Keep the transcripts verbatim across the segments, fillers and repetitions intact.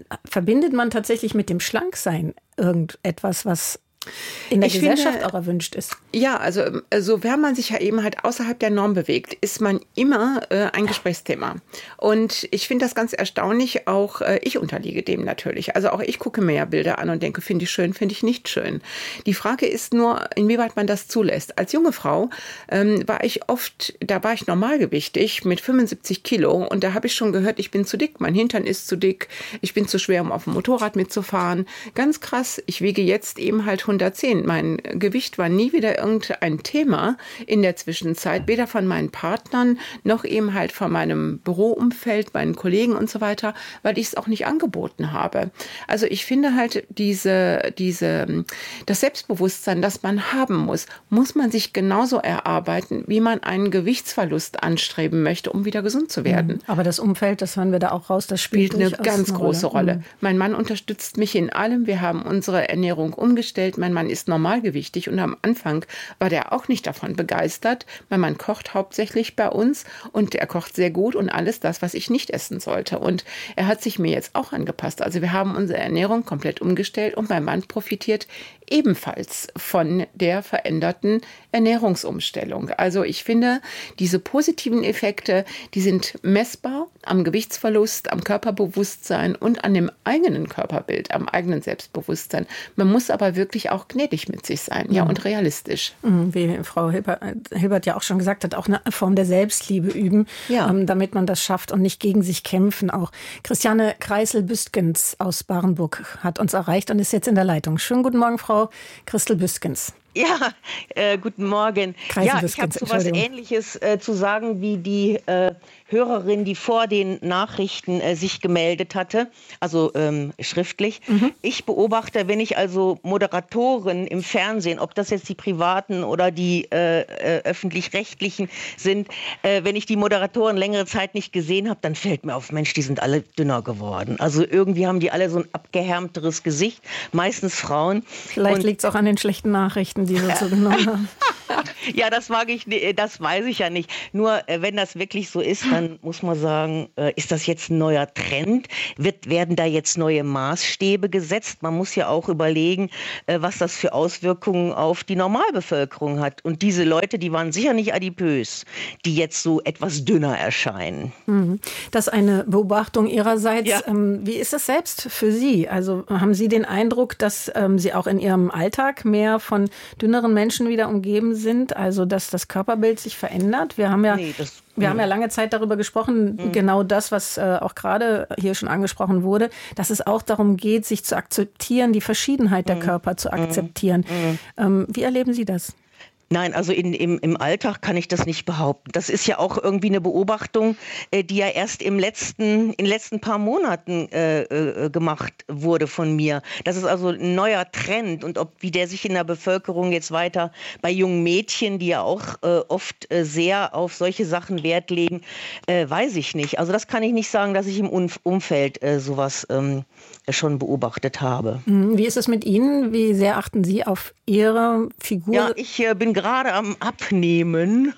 verbindet man tatsächlich mit dem Schlanksein irgendetwas, was in der ich Gesellschaft finde, auch erwünscht ist? Ja, also so wenn man sich ja eben halt außerhalb der Norm bewegt, ist man immer äh, ein Gesprächsthema. Und ich finde das ganz erstaunlich, auch äh, ich unterliege dem natürlich. Also auch ich gucke mir ja Bilder an und denke, finde ich schön, finde ich nicht schön. Die Frage ist nur, inwieweit man das zulässt. Als junge Frau ähm, war ich oft, da war ich normalgewichtig mit fünfundsiebzig Kilo und da habe ich schon gehört, ich bin zu dick, mein Hintern ist zu dick, ich bin zu schwer, um auf dem Motorrad mitzufahren. Ganz krass, ich wiege jetzt eben halt hundertzehn. Mein Gewicht war nie wieder irgendein Thema in der Zwischenzeit, weder von meinen Partnern noch eben halt von meinem Büroumfeld, meinen Kollegen und so weiter, weil ich es auch nicht angeboten habe. Also ich finde halt diese, diese, das Selbstbewusstsein, das man haben muss, muss man sich genauso erarbeiten, wie man einen Gewichtsverlust anstreben möchte, um wieder gesund zu werden. Aber das Umfeld, das hören wir da auch raus, das spielt, spielt eine ganz eine große Rolle. Rolle. Mein Mann unterstützt mich in allem. Wir haben unsere Ernährung umgestellt. Mein Mann ist normalgewichtig und am Anfang war der auch nicht davon begeistert. Mein Mann kocht hauptsächlich bei uns und er kocht sehr gut und alles das, was ich nicht essen sollte. Und er hat sich mir jetzt auch angepasst. Also wir haben unsere Ernährung komplett umgestellt und mein Mann profitiert ebenfalls von der veränderten Ernährungsumstellung. Also ich finde, diese positiven Effekte, die sind messbar am Gewichtsverlust, am Körperbewusstsein und an dem eigenen Körperbild, am eigenen Selbstbewusstsein. Man muss aber wirklich auch gnädig mit sich sein, ja, und realistisch. Wie Frau Hilbert, Hilbert ja auch schon gesagt hat, auch eine Form der Selbstliebe üben, Ja. ähm, damit man das schafft und nicht gegen sich kämpfen auch. Christiane Kreisel-Büskens aus Barenburg hat uns erreicht und ist jetzt in der Leitung. Schönen guten Morgen, Frau Christel-Büskens. Ja, äh, guten Morgen. Ja, ich habe so was Ähnliches äh, zu sagen wie die äh, Hörerin, die vor den Nachrichten äh, sich gemeldet hatte, also ähm, schriftlich. Mhm. Ich beobachte, wenn ich also Moderatoren im Fernsehen, ob das jetzt die privaten oder die äh, äh, öffentlich-rechtlichen sind, äh, wenn ich die Moderatoren längere Zeit nicht gesehen habe, dann fällt mir auf, Mensch, die sind alle dünner geworden. Also irgendwie haben die alle so ein abgehärmteres Gesicht, meistens Frauen. Vielleicht liegt es auch an den schlechten Nachrichten, die wir so genommen haben. Ja, das mag ich, das weiß ich ja nicht. Nur wenn das wirklich so ist, dann muss man sagen, ist das jetzt ein neuer Trend? Wird, werden da jetzt neue Maßstäbe gesetzt? Man muss ja auch überlegen, was das für Auswirkungen auf die Normalbevölkerung hat. Und diese Leute, die waren sicher nicht adipös, die jetzt so etwas dünner erscheinen. Das ist eine Beobachtung Ihrerseits. Ja. Wie ist es selbst für Sie? Also haben Sie den Eindruck, dass Sie auch in Ihrem Alltag mehr von dünneren Menschen wieder umgeben sind? Also dass das Körperbild sich verändert? Wir haben ja, Nee, das, wir haben ja lange Zeit darüber gesprochen, mhm. genau das, was äh, auch gerade hier schon angesprochen wurde, dass es auch darum geht, sich zu akzeptieren, die Verschiedenheit der mhm. Körper zu akzeptieren. Mhm. Ähm, wie erleben Sie das? Nein, also in, im, im Alltag kann ich das nicht behaupten. Das ist ja auch irgendwie eine Beobachtung, äh, die ja erst im letzten, in den letzten paar Monaten äh, äh, gemacht wurde von mir. Das ist also ein neuer Trend und ob wie der sich in der Bevölkerung jetzt weiter bei jungen Mädchen, die ja auch äh, oft äh, sehr auf solche Sachen Wert legen, äh, weiß ich nicht. Also das kann ich nicht sagen, dass ich im Umf- Umfeld äh, sowas ähm, schon beobachtet habe. Wie ist es mit Ihnen? Wie sehr achten Sie auf Ihre Figur? Ja, ich äh, bin gerade am Abnehmen,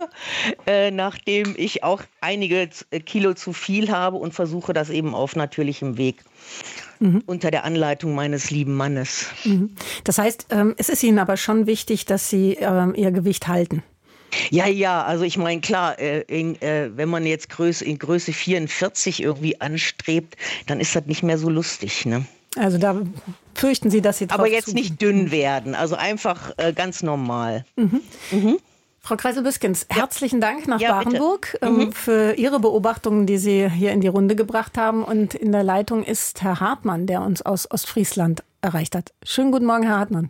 äh, nachdem ich auch einige Kilo zu viel habe und versuche das eben auf natürlichem Weg. Mhm. Unter der Anleitung meines lieben Mannes. Mhm. Das heißt, ähm, es ist Ihnen aber schon wichtig, dass Sie ähm, Ihr Gewicht halten. Ja, ja, also ich meine, klar, äh, in, äh, wenn man jetzt Größe, in Größe vierundvierzig irgendwie anstrebt, dann ist das nicht mehr so lustig, ne? Also da fürchten Sie, dass Sie drauf Aber jetzt zugehen. nicht dünn werden, also einfach äh, ganz normal. Mhm. Mhm. Frau Kreisel-Büskens, ja. herzlichen Dank nach ja, Barenburg ähm, mhm. für Ihre Beobachtungen, die Sie hier in die Runde gebracht haben. Und in der Leitung ist Herr Hartmann, der uns aus Ostfriesland erreicht hat. Schönen guten Morgen, Herr Hartmann.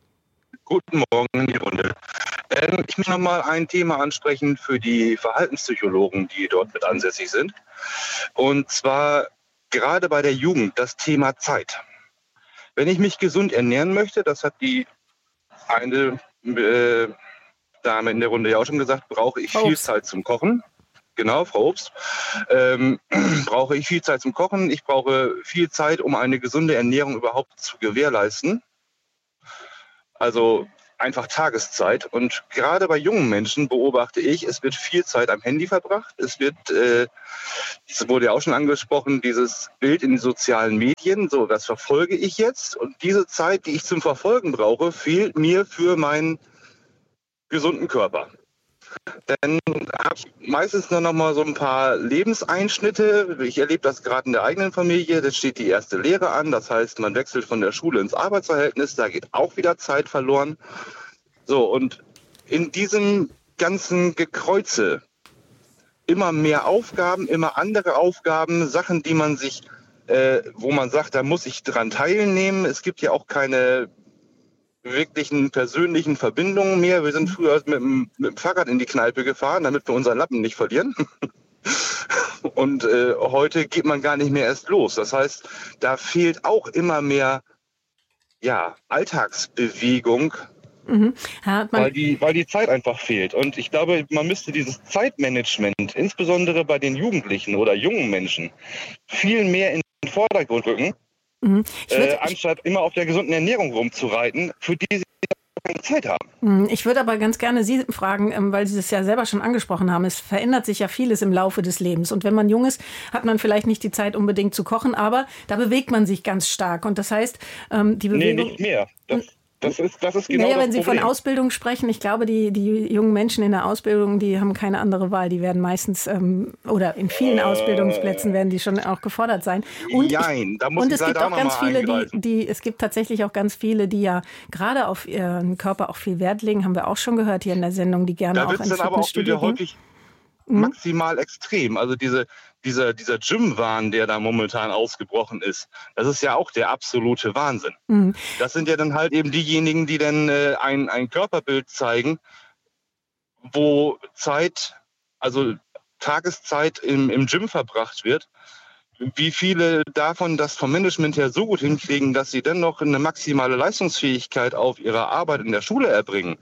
Guten Morgen in die Runde. Ähm, ich möchte noch mal ein Thema ansprechen für die Verhaltenspsychologen, die dort mit ansässig sind. Und zwar gerade bei der Jugend das Thema Zeit. Wenn ich mich gesund ernähren möchte, das hat die eine äh, Dame in der Runde ja auch schon gesagt, brauche ich viel Zeit zum Kochen. Genau, Frau Obst. Ähm, brauche ich viel Zeit zum Kochen. Ich brauche viel Zeit, um eine gesunde Ernährung überhaupt zu gewährleisten. Also einfach Tageszeit. Und gerade bei jungen Menschen beobachte ich, es wird viel Zeit am Handy verbracht. Es wird, äh, das wurde ja auch schon angesprochen, dieses Bild in den sozialen Medien. So, das verfolge ich jetzt. Und diese Zeit, die ich zum Verfolgen brauche, fehlt mir für meinen gesunden Körper. Dann habe ich meistens nur noch mal so ein paar Lebenseinschnitte. Ich erlebe das gerade in der eigenen Familie. Da steht die erste Lehre an. Das heißt, man wechselt von der Schule ins Arbeitsverhältnis. Da geht auch wieder Zeit verloren. So, und in diesem ganzen Gekreuze immer mehr Aufgaben, immer andere Aufgaben, Sachen, die man sich, äh, wo man sagt, da muss ich dran teilnehmen. Es gibt ja auch keine wirklichen persönlichen Verbindungen mehr. Wir sind früher mit dem, mit dem Fahrrad in die Kneipe gefahren, damit wir unseren Lappen nicht verlieren. Und äh, heute geht man gar nicht mehr erst los. Das heißt, da fehlt auch immer mehr ja, Alltagsbewegung, mhm. weil, die, weil die Zeit einfach fehlt. Und ich glaube, man müsste dieses Zeitmanagement, insbesondere bei den Jugendlichen oder jungen Menschen, viel mehr in den Vordergrund rücken. Mhm. Würd, äh, anstatt immer auf der gesunden Ernährung rumzureiten, für die sie keine Zeit haben. Ich würde aber ganz gerne Sie fragen, weil Sie das ja selber schon angesprochen haben. Es verändert sich ja vieles im Laufe des Lebens. Und wenn man jung ist, hat man vielleicht nicht die Zeit unbedingt zu kochen, aber da bewegt man sich ganz stark. Und das heißt, die Bewegung... Nee, nicht mehr. Das Das ist, das ist genau naja, das wenn Sie Problem. von Ausbildung sprechen, ich glaube, die, die jungen Menschen in der Ausbildung, die haben keine andere Wahl. Die werden meistens, ähm, oder in vielen äh, Ausbildungsplätzen werden die schon auch gefordert sein. Und, Jein, da muss und ich es gibt auch ganz viele, eingreifen. die, die, es gibt tatsächlich auch ganz viele, die ja gerade auf ihren Körper auch viel Wert legen, haben wir auch schon gehört hier in der Sendung, die gerne da auch ins Fitnessstudio gehen. Häufig mhm. maximal extrem. Also diese, dieser, dieser Gym-Wahn, der da momentan ausgebrochen ist, das ist ja auch der absolute Wahnsinn. Mhm. Das sind ja dann halt eben diejenigen, die dann äh, ein, ein Körperbild zeigen, wo Zeit, also Tageszeit im, im Gym verbracht wird. Wie viele davon das vom Management her so gut hinkriegen, dass sie dennoch eine maximale Leistungsfähigkeit auf ihrer Arbeit in der Schule erbringen.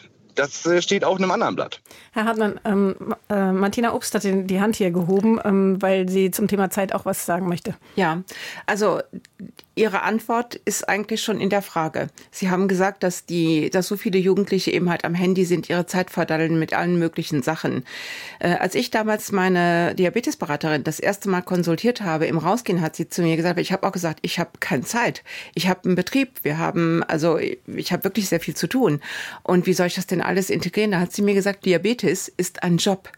Das steht auf einem anderen Blatt. Herr Hartmann, ähm, äh, Martina Obst hat die Hand hier gehoben, ähm, weil sie zum Thema Zeit auch was sagen möchte. Ja, also Ihre Antwort ist eigentlich schon in der Frage. Sie haben gesagt, dass die, dass so viele Jugendliche eben halt am Handy sind, ihre Zeit verdaddeln mit allen möglichen Sachen. Äh, als ich damals meine Diabetesberaterin das erste Mal konsultiert habe, im Rausgehen hat sie zu mir gesagt, ich habe auch gesagt, ich habe keine Zeit. Ich habe einen Betrieb, wir haben, also ich habe wirklich sehr viel zu tun. Und wie soll ich das denn alles integrieren? Da hat sie mir gesagt, Diabetes ist ein Job.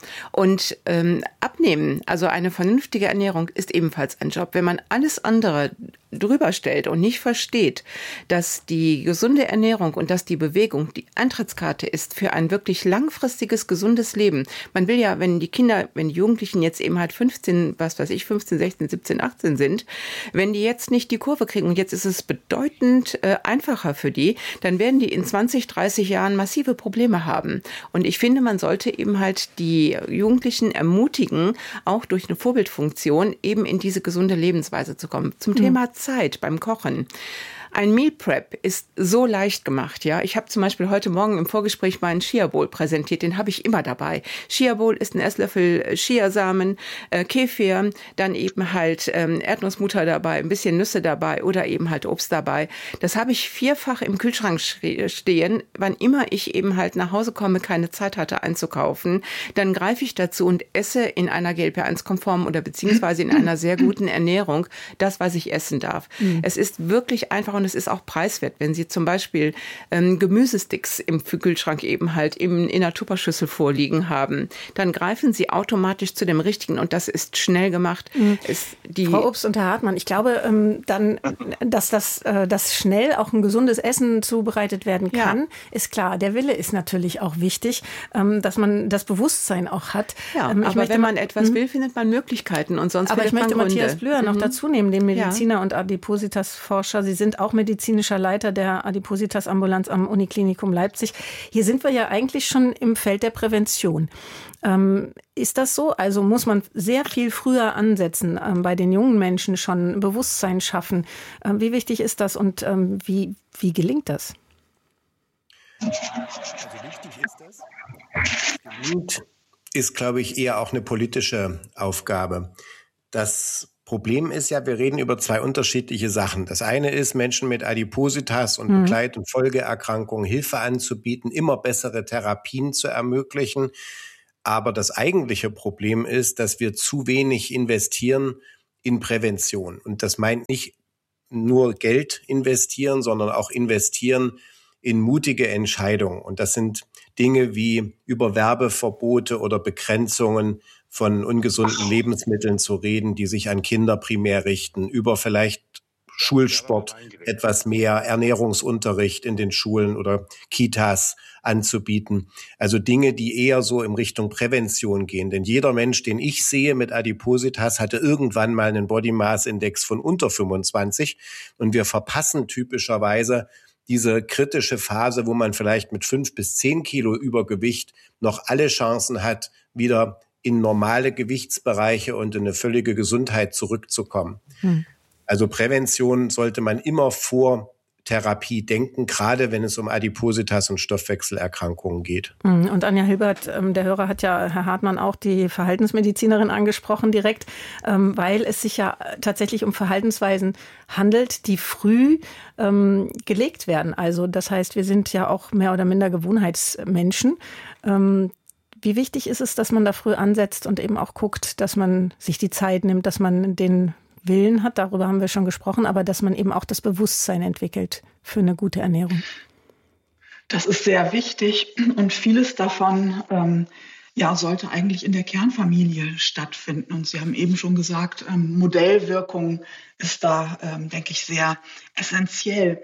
Und ähm, abnehmen, also eine vernünftige Ernährung, ist ebenfalls ein Job. Wenn man alles andere drüber stellt und nicht versteht, dass die gesunde Ernährung und dass die Bewegung die Eintrittskarte ist für ein wirklich langfristiges, gesundes Leben. Man will ja, wenn die Kinder, wenn die Jugendlichen jetzt eben halt fünfzehn, was weiß ich, fünfzehn, sechzehn, siebzehn, achtzehn sind, wenn die jetzt nicht die Kurve kriegen und jetzt ist es bedeutend äh, einfacher für die, dann werden die in zwanzig, dreißig Jahren massive Probleme haben. Und ich finde, man sollte eben halt die Jugendlichen ermutigen, auch durch eine Vorbildfunktion eben in diese gesunde Lebensweise zu kommen. Zum mhm. Thema Zeit beim Kochen. Ein Meal Prep ist so leicht gemacht, ja. Ich habe zum Beispiel heute Morgen im Vorgespräch meinen Chia Bowl präsentiert, den habe ich immer dabei. Chia Bowl ist ein Esslöffel Chiasamen, äh, Kefir, dann eben halt ähm, Erdnussmutter dabei, ein bisschen Nüsse dabei oder eben halt Obst dabei. Das habe ich vierfach im Kühlschrank stehen, wann immer ich eben halt nach Hause komme, keine Zeit hatte einzukaufen. Dann greife ich dazu und esse in einer G L P eins konformen oder beziehungsweise in einer sehr guten Ernährung das, was ich essen darf. Mhm. Es ist wirklich einfach und es ist auch preiswert, wenn Sie zum Beispiel ähm, Gemüsesticks im Kühlschrank eben halt in, in einer Tupperschüssel vorliegen haben, dann greifen Sie automatisch zu dem Richtigen und das ist schnell gemacht. Mhm. Ist die Frau Obst und Herr Hartmann, ich glaube, ähm, dann, dass das äh, dass schnell auch ein gesundes Essen zubereitet werden kann, ja. ist klar. Der Wille ist natürlich auch wichtig, ähm, dass man das Bewusstsein auch hat. Ja, ähm, ich aber möchte, wenn man etwas will, findet man Möglichkeiten und sonst aber findet man Aber ich möchte Gründe. Matthias Blöher noch mhm. dazu nehmen, den Mediziner ja. und Adipositas-Forscher. Sie sind auch medizinischer Leiter der Adipositas-Ambulanz am Uniklinikum Leipzig. Hier sind wir ja eigentlich schon im Feld der Prävention. Ähm, ist das so? Also muss man sehr viel früher ansetzen, ähm, bei den jungen Menschen schon Bewusstsein schaffen. Ähm, wie wichtig ist das und ähm, wie, wie gelingt das? Also wichtig ist das. Gelingt, ist, glaube ich, eher auch eine politische Aufgabe. Das Problem ist ja, wir reden über zwei unterschiedliche Sachen. Das eine ist, Menschen mit Adipositas und mhm. Begleit- und Folgeerkrankungen Hilfe anzubieten, immer bessere Therapien zu ermöglichen. Aber das eigentliche Problem ist, dass wir zu wenig investieren in Prävention. Und das meint nicht nur Geld investieren, sondern auch investieren in mutige Entscheidungen. Und das sind Dinge wie über Werbeverbote oder Begrenzungen von ungesunden Lebensmitteln zu reden, die sich an Kinder primär richten, über vielleicht Schulsport, etwas mehr Ernährungsunterricht in den Schulen oder Kitas anzubieten. Also Dinge, die eher so in Richtung Prävention gehen. Denn jeder Mensch, den ich sehe mit Adipositas, hatte irgendwann mal einen Body Mass Index von unter fünfundzwanzig. Und wir verpassen typischerweise diese kritische Phase, wo man vielleicht mit fünf bis zehn Kilo Übergewicht noch alle Chancen hat, wieder in normale Gewichtsbereiche und in eine völlige Gesundheit zurückzukommen. Hm. Also Prävention sollte man immer vor Therapie denken, gerade wenn es um Adipositas und Stoffwechselerkrankungen geht. Und Anja Hilbert, der Hörer hat ja, Herr Hartmann, auch die Verhaltensmedizinerin angesprochen direkt, weil es sich ja tatsächlich um Verhaltensweisen handelt, die früh ähm, gelegt werden. Also das heißt, wir sind ja auch mehr oder minder Gewohnheitsmenschen. Ähm, Wie wichtig ist es, dass man da früh ansetzt und eben auch guckt, dass man sich die Zeit nimmt, dass man den Willen hat, darüber haben wir schon gesprochen, aber dass man eben auch das Bewusstsein entwickelt für eine gute Ernährung? Das ist sehr wichtig und vieles davon ähm, ja, sollte eigentlich in der Kernfamilie stattfinden. Und Sie haben eben schon gesagt, ähm, Modellwirkung ist da, ähm, denke ich, sehr essentiell.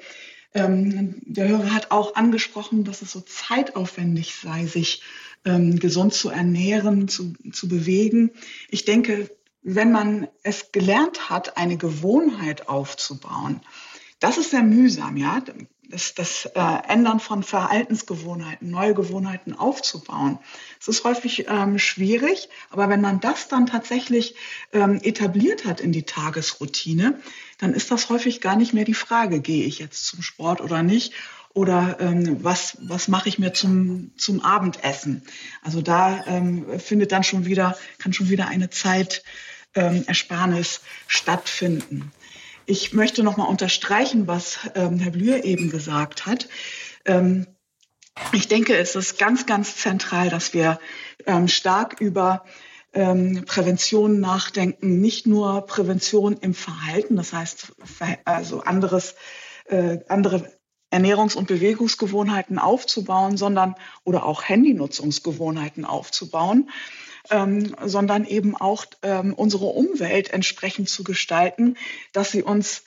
Ähm, der Hörer hat auch angesprochen, dass es so zeitaufwendig sei, sich ähm, gesund zu ernähren, zu, zu bewegen. Ich denke, wenn man es gelernt hat, eine Gewohnheit aufzubauen, das ist sehr mühsam, ja. Das, das äh, Ändern von Verhaltensgewohnheiten, neue Gewohnheiten aufzubauen. Es ist häufig ähm, schwierig, aber wenn man das dann tatsächlich ähm, etabliert hat in die Tagesroutine, dann ist das häufig gar nicht mehr die Frage, gehe ich jetzt zum Sport oder nicht? Oder ähm, was, was mache ich mir zum, zum Abendessen? Also da ähm, findet dann schon wieder, kann schon wieder eine Zeitersparnis ähm, stattfinden. Ich möchte noch mal unterstreichen, was ähm, Herr Blüher eben gesagt hat. Ähm, ich denke, es ist ganz, ganz zentral, dass wir ähm, stark über ähm, Prävention nachdenken. Nicht nur Prävention im Verhalten, das heißt also anderes, äh, andere Ernährungs- und Bewegungsgewohnheiten aufzubauen, sondern oder auch Handynutzungsgewohnheiten aufzubauen. Ähm, sondern eben auch ähm, unsere Umwelt entsprechend zu gestalten, dass sie uns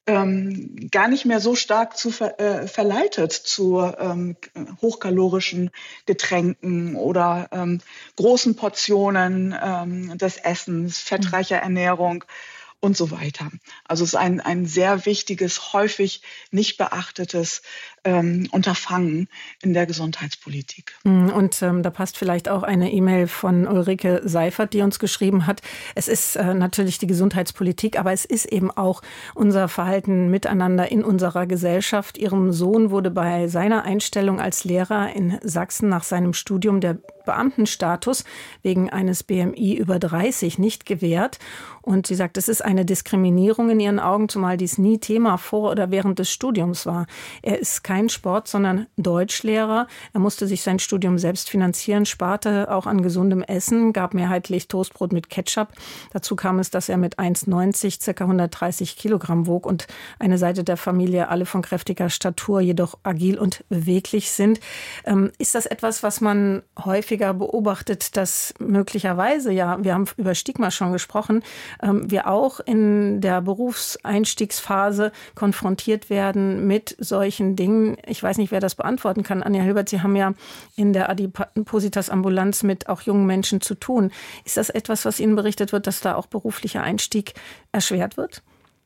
ähm, gar nicht mehr so stark zu ver- äh, verleitet zu ähm, hochkalorischen Getränken oder ähm, großen Portionen ähm, des Essens, fettreicher Ernährung und so weiter. Also es ist ein, ein sehr wichtiges, häufig nicht beachtetes ähm, Unterfangen in der Gesundheitspolitik. Und ähm, da passt vielleicht auch eine E-Mail von Ulrike Seifert, die uns geschrieben hat. Es ist äh, natürlich die Gesundheitspolitik, aber es ist eben auch unser Verhalten miteinander in unserer Gesellschaft. Ihrem Sohn wurde bei seiner Einstellung als Lehrer in Sachsen nach seinem Studium der Beamtenstatus wegen eines B M I über dreißig nicht gewährt. Und sie sagt, es ist eine Diskriminierung in ihren Augen, zumal dies nie Thema vor oder während des Studiums war. Er ist kein Sport, sondern Deutschlehrer. Er musste sich sein Studium selbst finanzieren, sparte auch an gesundem Essen, gab mehrheitlich Toastbrot mit Ketchup. Dazu kam es, dass er mit eins Komma neunzig ca. hundertdreißig Kilogramm wog und eine Seite der Familie alle von kräftiger Statur, jedoch agil und beweglich sind. Ähm, ist das etwas, was man häufig beobachtet, dass möglicherweise, ja, wir haben über Stigma schon gesprochen, ähm, wir auch in der Berufseinstiegsphase konfrontiert werden mit solchen Dingen. Ich weiß nicht, wer das beantworten kann. Anja Hilbert, Sie haben ja in der Adipositas-Ambulanz mit auch jungen Menschen zu tun. Ist das etwas, was Ihnen berichtet wird, dass da auch beruflicher Einstieg erschwert wird?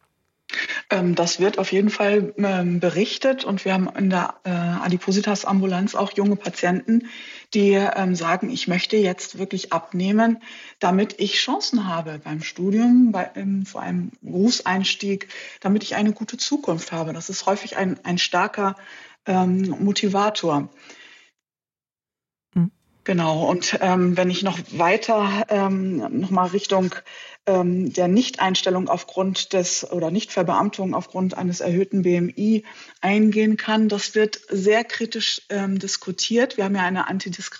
Das wird auf jeden Fall ähm, berichtet und wir haben in der äh, Adipositas-Ambulanz auch junge Patienten, die ähm, sagen, ich möchte jetzt wirklich abnehmen, damit ich Chancen habe beim Studium, bei, ähm, vor allem Berufseinstieg, damit ich eine gute Zukunft habe. Das ist häufig ein, ein starker ähm, Motivator. Genau, und ähm, wenn ich noch weiter ähm, noch mal Richtung ähm, der Nichteinstellung aufgrund des oder Nichtverbeamtung aufgrund eines erhöhten B M I eingehen kann, das wird sehr kritisch ähm, diskutiert. Wir haben ja eine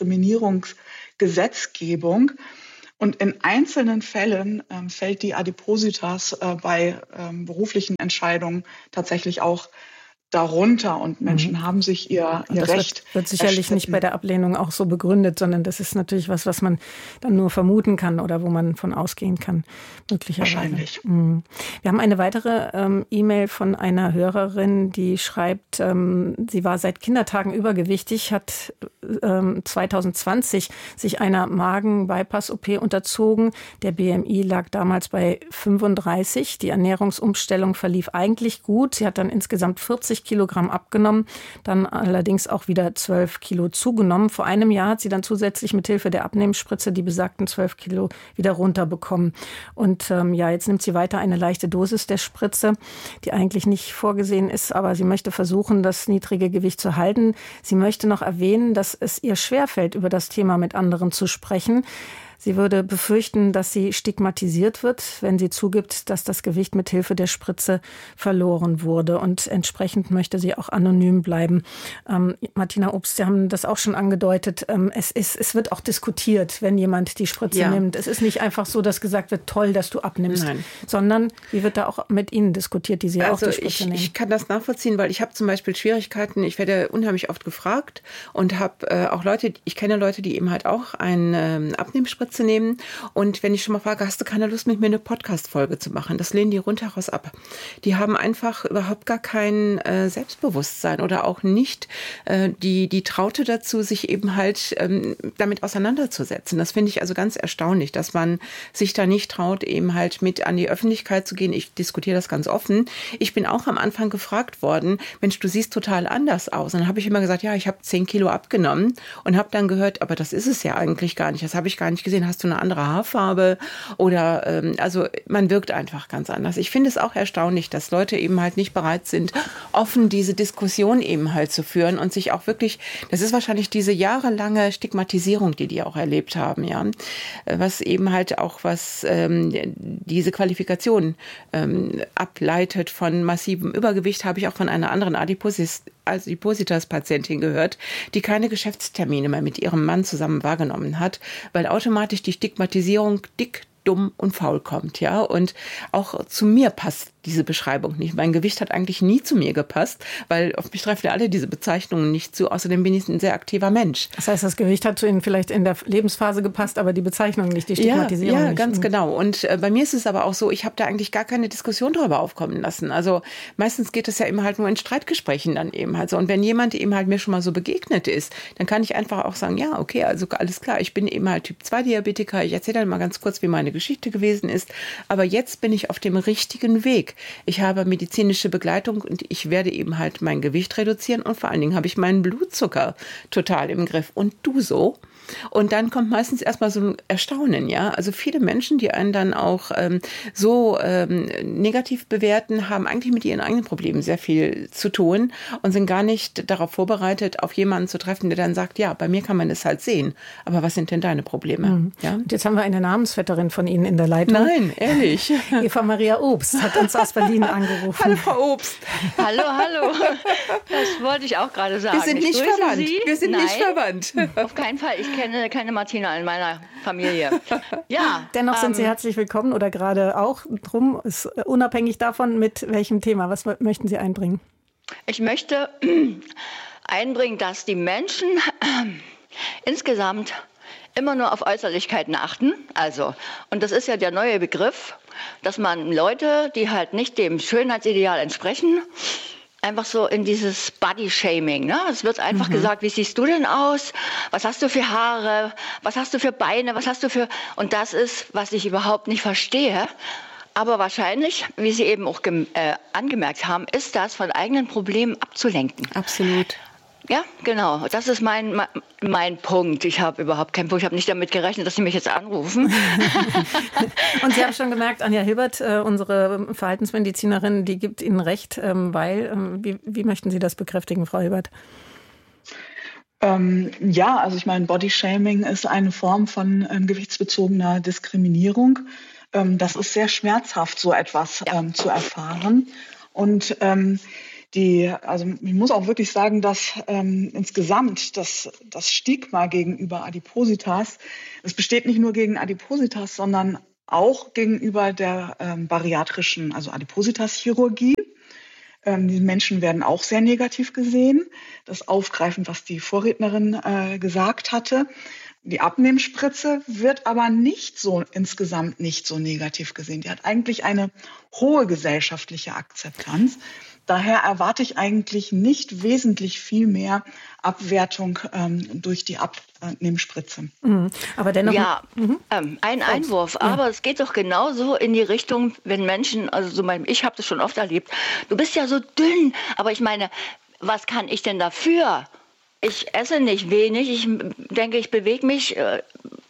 Antidiskriminierungsgesetzgebung. Und in einzelnen Fällen ähm, fällt die Adipositas äh, bei ähm, beruflichen Entscheidungen tatsächlich auch darunter und Menschen mhm. haben sich ihr, ihr das Recht wird, wird sicherlich erstritten. Nicht bei der Ablehnung auch so begründet, sondern das ist natürlich was, was man dann nur vermuten kann oder wo man von ausgehen kann, möglicherweise. Wahrscheinlich. Mhm. Wir haben eine weitere ähm, E-Mail von einer Hörerin, die schreibt, ähm, sie war seit Kindertagen übergewichtig, hat ähm, zwanzig zwanzig sich einer Magen-Bypass-O P unterzogen. Der B M I lag damals bei fünfunddreißig. Die Ernährungsumstellung verlief eigentlich gut. Sie hat dann insgesamt vierzig Kilogramm abgenommen, dann allerdings auch wieder zwölf Kilo zugenommen. Vor einem Jahr hat sie dann zusätzlich mit Hilfe der Abnehmspritze die besagten zwölf Kilo wieder runterbekommen. Und ähm, ja, jetzt nimmt sie weiter eine leichte Dosis der Spritze, die eigentlich nicht vorgesehen ist, aber sie möchte versuchen, das niedrige Gewicht zu halten. Sie möchte noch erwähnen, dass es ihr schwerfällt, über das Thema mit anderen zu sprechen. Sie würde befürchten, dass sie stigmatisiert wird, wenn sie zugibt, dass das Gewicht mit Hilfe der Spritze verloren wurde. Und entsprechend möchte sie auch anonym bleiben. Ähm, Martina Obst, Sie haben das auch schon angedeutet. Ähm, es, ist, es wird auch diskutiert, wenn jemand die Spritze ja. nimmt. Es ist nicht einfach so, dass gesagt wird, toll, dass du abnimmst, Nein. sondern wie wird da auch mit Ihnen diskutiert, die Sie also auch die Spritze ich, nehmen? Ich kann das nachvollziehen, weil ich habe zum Beispiel Schwierigkeiten. Ich werde unheimlich oft gefragt und habe äh, auch Leute, ich kenne Leute, die eben halt auch eine ähm, Abnehmspritze zu nehmen. Und wenn ich schon mal frage, hast du keine Lust, mit mir eine Podcast-Folge zu machen? Das lehnen die rundheraus ab. Die haben einfach überhaupt gar kein äh, Selbstbewusstsein oder auch nicht äh, die, die Traute dazu, sich eben halt ähm, damit auseinanderzusetzen. Das finde ich also ganz erstaunlich, dass man sich da nicht traut, eben halt mit an die Öffentlichkeit zu gehen. Ich diskutiere das ganz offen. Ich bin auch am Anfang gefragt worden, Mensch, du siehst total anders aus. Und dann habe ich immer gesagt, ja, ich habe zehn Kilo abgenommen und habe dann gehört, aber das ist es ja eigentlich gar nicht. Das habe ich gar nicht gesehen. Hast du eine andere Haarfarbe oder ähm, also man wirkt einfach ganz anders. Ich finde es auch erstaunlich, dass Leute eben halt nicht bereit sind, offen diese Diskussion eben halt zu führen und sich auch wirklich, das ist wahrscheinlich diese jahrelange Stigmatisierung, die die auch erlebt haben, ja, was eben halt auch was ähm, diese Qualifikation ähm, ableitet von massivem Übergewicht, habe ich auch von einer anderen Adiposis Adipositas-Patientin gehört, die keine Geschäftstermine mehr mit ihrem Mann zusammen wahrgenommen hat, weil automatisch die Stigmatisierung dick, dumm und faul kommt, ja, und auch zu mir passt diese Beschreibung nicht. Mein Gewicht hat eigentlich nie zu mir gepasst, weil auf mich treffen ja alle diese Bezeichnungen nicht zu. Außerdem bin ich ein sehr aktiver Mensch. Das heißt, das Gewicht hat zu Ihnen vielleicht in der Lebensphase gepasst, aber die Bezeichnung nicht, die Stigmatisierung ja, ja, nicht. Ja, ganz genau. Und äh, bei mir ist es aber auch so, ich habe da eigentlich gar keine Diskussion darüber aufkommen lassen. Also meistens geht es ja immer halt nur in Streitgesprächen dann eben halt so. Und wenn jemand eben halt mir schon mal so begegnet ist, dann kann ich einfach auch sagen, ja, okay, also alles klar, ich bin eben halt Typ zwei Diabetiker. Ich erzähle dann mal ganz kurz, wie meine Geschichte gewesen ist. Aber jetzt bin ich auf dem richtigen Weg. Ich habe medizinische Begleitung und ich werde eben halt mein Gewicht reduzieren und vor allen Dingen habe ich meinen Blutzucker total im Griff. Und du so? Und dann kommt meistens erstmal so ein Erstaunen, ja. Also viele Menschen, die einen dann auch ähm, so ähm, negativ bewerten, haben eigentlich mit ihren eigenen Problemen sehr viel zu tun und sind gar nicht darauf vorbereitet, auf jemanden zu treffen, der dann sagt, ja, bei mir kann man es halt sehen. Aber was sind denn deine Probleme? Mhm. Ja? Und jetzt haben wir eine Namensvetterin von Ihnen in der Leitung. Nein, ehrlich. Eva Maria Obst hat uns aus Berlin angerufen. Hallo, Frau Obst. Hallo, hallo. Das wollte ich auch gerade sagen. Wir sind nicht verwandt. Sie. Wir sind Nein, nicht verwandt. Auf keinen Fall. Ich kenne keine Martina in meiner Familie. Ja. Dennoch sind ähm, Sie herzlich willkommen oder gerade auch drum, ist unabhängig davon, mit welchem Thema. Was möchten Sie einbringen? Ich möchte einbringen, dass die Menschen insgesamt immer nur auf Äußerlichkeiten achten. Also, und das ist ja der neue Begriff, dass man Leute, die halt nicht dem Schönheitsideal entsprechen, einfach so in dieses Body-Shaming, ne? Es wird einfach mhm. gesagt, wie siehst du denn aus? Was hast du für Haare? Was hast du für Beine? Was hast du für... Und das ist, was ich überhaupt nicht verstehe. Aber wahrscheinlich, wie Sie eben auch gem- äh, angemerkt haben, ist das von eigenen Problemen abzulenken. Absolut. Ja, genau. Das ist mein, mein, mein Punkt. Ich habe überhaupt keinen Punkt. Ich habe nicht damit gerechnet, dass Sie mich jetzt anrufen. Und Sie haben schon gemerkt, Anja Hilbert, äh, unsere Verhaltensmedizinerin, die gibt Ihnen recht, ähm, weil, ähm, wie, wie möchten Sie das bekräftigen, Frau Hilbert? Ähm, ja, also ich meine, Bodyshaming ist eine Form von ähm, gewichtsbezogener Diskriminierung. Ähm, das ist sehr schmerzhaft, so etwas ja. ähm, zu erfahren. Und ähm, die, also ich muss auch wirklich sagen, dass ähm, insgesamt das, das Stigma gegenüber Adipositas, es besteht nicht nur gegen Adipositas, sondern auch gegenüber der ähm, bariatrischen, also Adipositas-Chirurgie. Ähm, die Menschen werden auch sehr negativ gesehen. Das aufgreifend, was die Vorrednerin äh, gesagt hatte. Die Abnehmspritze wird aber nicht so insgesamt nicht so negativ gesehen. Die hat eigentlich eine hohe gesellschaftliche Akzeptanz. Daher erwarte ich eigentlich nicht wesentlich viel mehr Abwertung ähm, durch die Abnehmspritze. Mhm. Aber dennoch. Ja, mhm. ähm, ein Einwurf. Ja. Aber es geht doch genauso in die Richtung, wenn Menschen, also so mein, ich habe das schon oft erlebt, du bist ja so dünn, aber ich meine, was kann ich denn dafür? Ich esse nicht wenig, ich denke, ich bewege mich äh,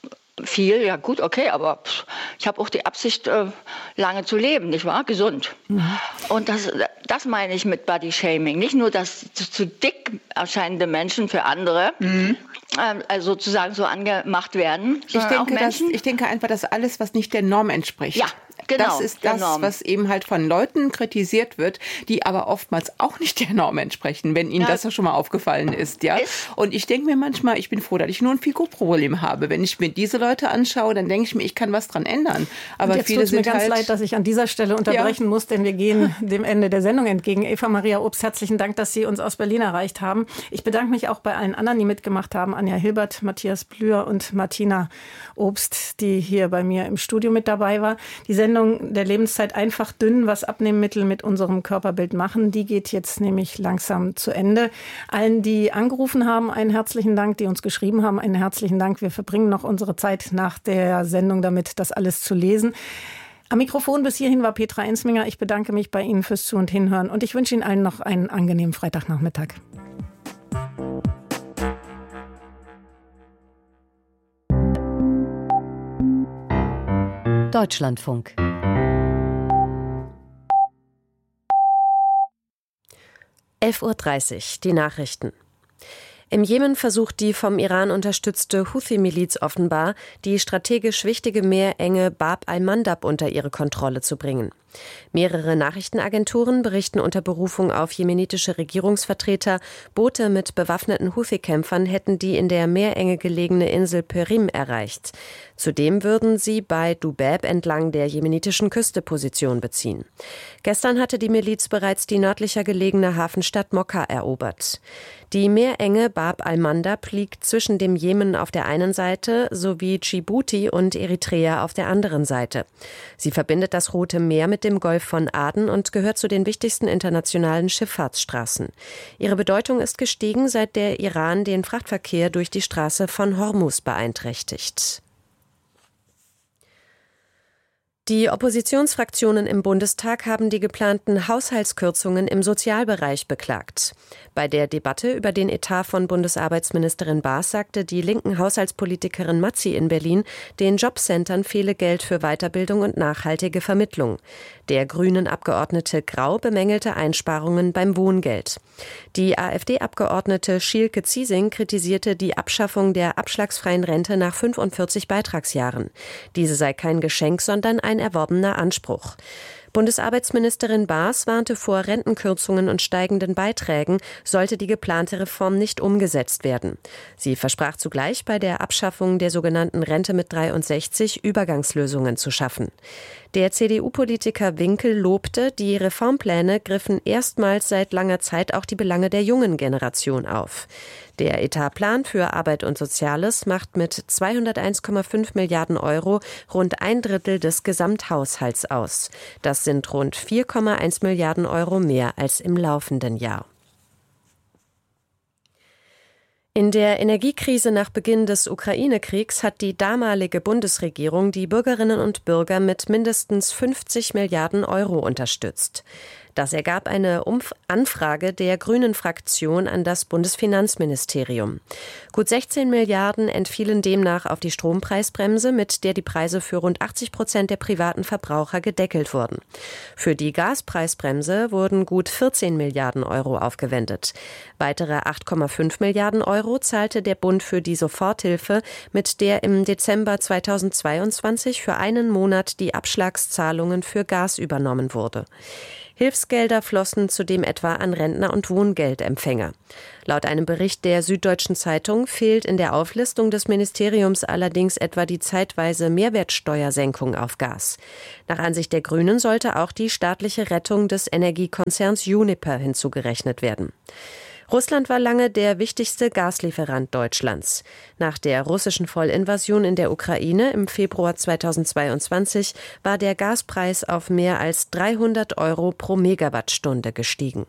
viel, ja gut, okay, aber pff, ich habe auch die Absicht, äh, lange zu leben, nicht wahr? Gesund. Mhm. Und das, das meine ich mit Bodyshaming. Nicht nur, dass zu, zu dick erscheinende Menschen für andere mhm. äh, also sozusagen so angemacht werden, ich denke, auch Menschen. Dass, ich denke einfach, dass alles, was nicht der Norm entspricht. Ja. Genau, das ist das, Norm. was eben halt von Leuten kritisiert wird, die aber oftmals auch nicht der Norm entsprechen, wenn ihnen ja. das ja schon mal aufgefallen ist. Ja. Ist. Und ich denke mir manchmal, ich bin froh, dass ich nur ein Figur-Problem habe. Wenn ich mir diese Leute anschaue, dann denke ich mir, ich kann was dran ändern. Aber und jetzt viele tut's sind mir ganz halt leid, dass ich an dieser Stelle unterbrechen ja. muss, denn wir gehen dem Ende der Sendung entgegen. Eva Maria Obst, herzlichen Dank, dass Sie uns aus Berlin erreicht haben. Ich bedanke mich auch bei allen anderen, die mitgemacht haben. Anja Hilbert, Matthias Blüher und Martina Obst, die hier bei mir im Studio mit dabei war. Die Sendung der Lebenszeit einfach dünn, was Abnehmmittel mit unserem Körperbild machen, die geht jetzt nämlich langsam zu Ende. Allen, die angerufen haben, einen herzlichen Dank, die uns geschrieben haben, einen herzlichen Dank. Wir verbringen noch unsere Zeit nach der Sendung damit, das alles zu lesen. Am Mikrofon bis hierhin war Petra Ensminger. Ich bedanke mich bei Ihnen fürs Zu- und Hinhören und ich wünsche Ihnen allen noch einen angenehmen Freitagnachmittag. Deutschlandfunk. elf Uhr dreißig, die Nachrichten. Im Jemen versucht die vom Iran unterstützte Houthi-Miliz offenbar, die strategisch wichtige Meerenge Bab al-Mandab unter ihre Kontrolle zu bringen. Mehrere Nachrichtenagenturen berichten unter Berufung auf jemenitische Regierungsvertreter, Boote mit bewaffneten Houthi-Kämpfern hätten die in der Meerenge gelegene Insel Perim erreicht. Zudem würden sie bei Dubaib entlang der jemenitischen Küste Position beziehen. Gestern hatte die Miliz bereits die nördlicher gelegene Hafenstadt Mokka erobert. Die Meerenge Bab al-Mandab liegt zwischen dem Jemen auf der einen Seite sowie Djibouti und Eritrea auf der anderen Seite. Sie verbindet das Rote Meer mit dem Golf von Aden und gehört zu den wichtigsten internationalen Schifffahrtsstraßen. Ihre Bedeutung ist gestiegen, seit der Iran den Frachtverkehr durch die Straße von Hormuz beeinträchtigt. Die Oppositionsfraktionen im Bundestag haben die geplanten Haushaltskürzungen im Sozialbereich beklagt. Bei der Debatte über den Etat von Bundesarbeitsministerin Baas sagte die linken Haushaltspolitikerin Mazzi in Berlin, den Jobcentern fehle Geld für Weiterbildung und nachhaltige Vermittlung. Der grünen Abgeordnete Grau bemängelte Einsparungen beim Wohngeld. Die AfD-Abgeordnete Schielke Ziesing kritisierte die Abschaffung der abschlagsfreien Rente nach fünfundvierzig Beitragsjahren. Diese sei kein Geschenk, sondern ein erworbener Anspruch. Bundesarbeitsministerin Baas warnte vor Rentenkürzungen und steigenden Beiträgen, sollte die geplante Reform nicht umgesetzt werden. Sie versprach zugleich, bei der Abschaffung der sogenannten Rente mit dreiundsechzig Übergangslösungen zu schaffen. Der C D U-Politiker Winkel lobte, die Reformpläne griffen erstmals seit langer Zeit auch die Belange der jungen Generation auf. Der Etatplan für Arbeit und Soziales macht mit zweihunderteins Komma fünf Milliarden Euro rund ein Drittel des Gesamthaushalts aus. Das sind rund vier Komma eins Milliarden Euro mehr als im laufenden Jahr. In der Energiekrise nach Beginn des Ukraine-Kriegs hat die damalige Bundesregierung die Bürgerinnen und Bürger mit mindestens fünfzig Milliarden Euro unterstützt. Das ergab eine Umf- Anfrage der Grünen-Fraktion an das Bundesfinanzministerium. Gut sechzehn Milliarden entfielen demnach auf die Strompreisbremse, mit der die Preise für rund achtzig Prozent der privaten Verbraucher gedeckelt wurden. Für die Gaspreisbremse wurden gut vierzehn Milliarden Euro aufgewendet. Weitere acht Komma fünf Milliarden Euro zahlte der Bund für die Soforthilfe, mit der im Dezember zweitausendzweiundzwanzig für einen Monat die Abschlagszahlungen für Gas übernommen wurde. Hilfsgelder flossen zudem etwa an Rentner und Wohngeldempfänger. Laut einem Bericht der Süddeutschen Zeitung fehlt in der Auflistung des Ministeriums allerdings etwa die zeitweise Mehrwertsteuersenkung auf Gas. Nach Ansicht der Grünen sollte auch die staatliche Rettung des Energiekonzerns Uniper hinzugerechnet werden. Russland war lange der wichtigste Gaslieferant Deutschlands. Nach der russischen Vollinvasion in der Ukraine im Februar zweitausendzweiundzwanzig war der Gaspreis auf mehr als dreihundert Euro pro Megawattstunde gestiegen.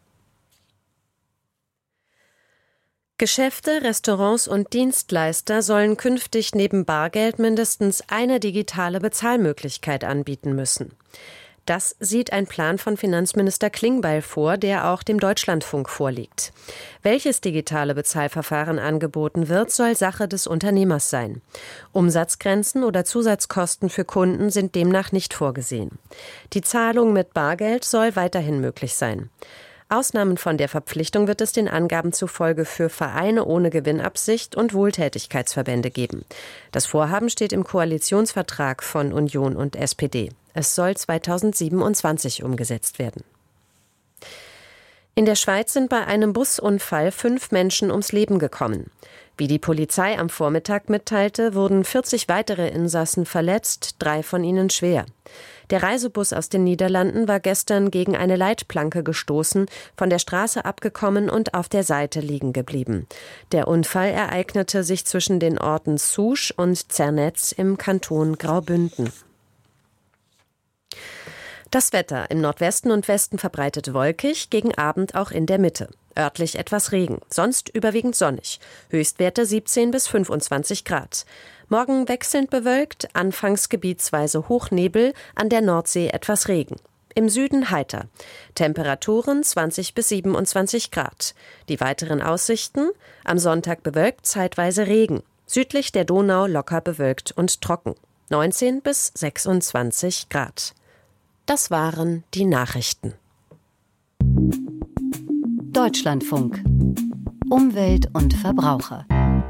Geschäfte, Restaurants und Dienstleister sollen künftig neben Bargeld mindestens eine digitale Bezahlmöglichkeit anbieten müssen. Das sieht ein Plan von Finanzminister Klingbeil vor, der auch dem Deutschlandfunk vorliegt. Welches digitale Bezahlverfahren angeboten wird, soll Sache des Unternehmers sein. Umsatzgrenzen oder Zusatzkosten für Kunden sind demnach nicht vorgesehen. Die Zahlung mit Bargeld soll weiterhin möglich sein. Ausnahmen von der Verpflichtung wird es den Angaben zufolge für Vereine ohne Gewinnabsicht und Wohltätigkeitsverbände geben. Das Vorhaben steht im Koalitionsvertrag von Union und S P D. Es soll zweitausendsiebenundzwanzig umgesetzt werden. In der Schweiz sind bei einem Busunfall fünf Menschen ums Leben gekommen. Wie die Polizei am Vormittag mitteilte, wurden vierzig weitere Insassen verletzt, drei von ihnen schwer. Der Reisebus aus den Niederlanden war gestern gegen eine Leitplanke gestoßen, von der Straße abgekommen und auf der Seite liegen geblieben. Der Unfall ereignete sich zwischen den Orten Sousch und Zernetz im Kanton Graubünden. Das Wetter: im Nordwesten und Westen verbreitet wolkig, gegen Abend auch in der Mitte. Örtlich etwas Regen, sonst überwiegend sonnig. Höchstwerte siebzehn bis fünfundzwanzig Grad. Morgen wechselnd bewölkt, anfangs gebietsweise Hochnebel, an der Nordsee etwas Regen. Im Süden heiter. Temperaturen zwanzig bis siebenundzwanzig Grad. Die weiteren Aussichten: am Sonntag bewölkt, zeitweise Regen. Südlich der Donau locker bewölkt und trocken. neunzehn bis sechsundzwanzig Grad. Das waren die Nachrichten. Deutschlandfunk. Umwelt und Verbraucher.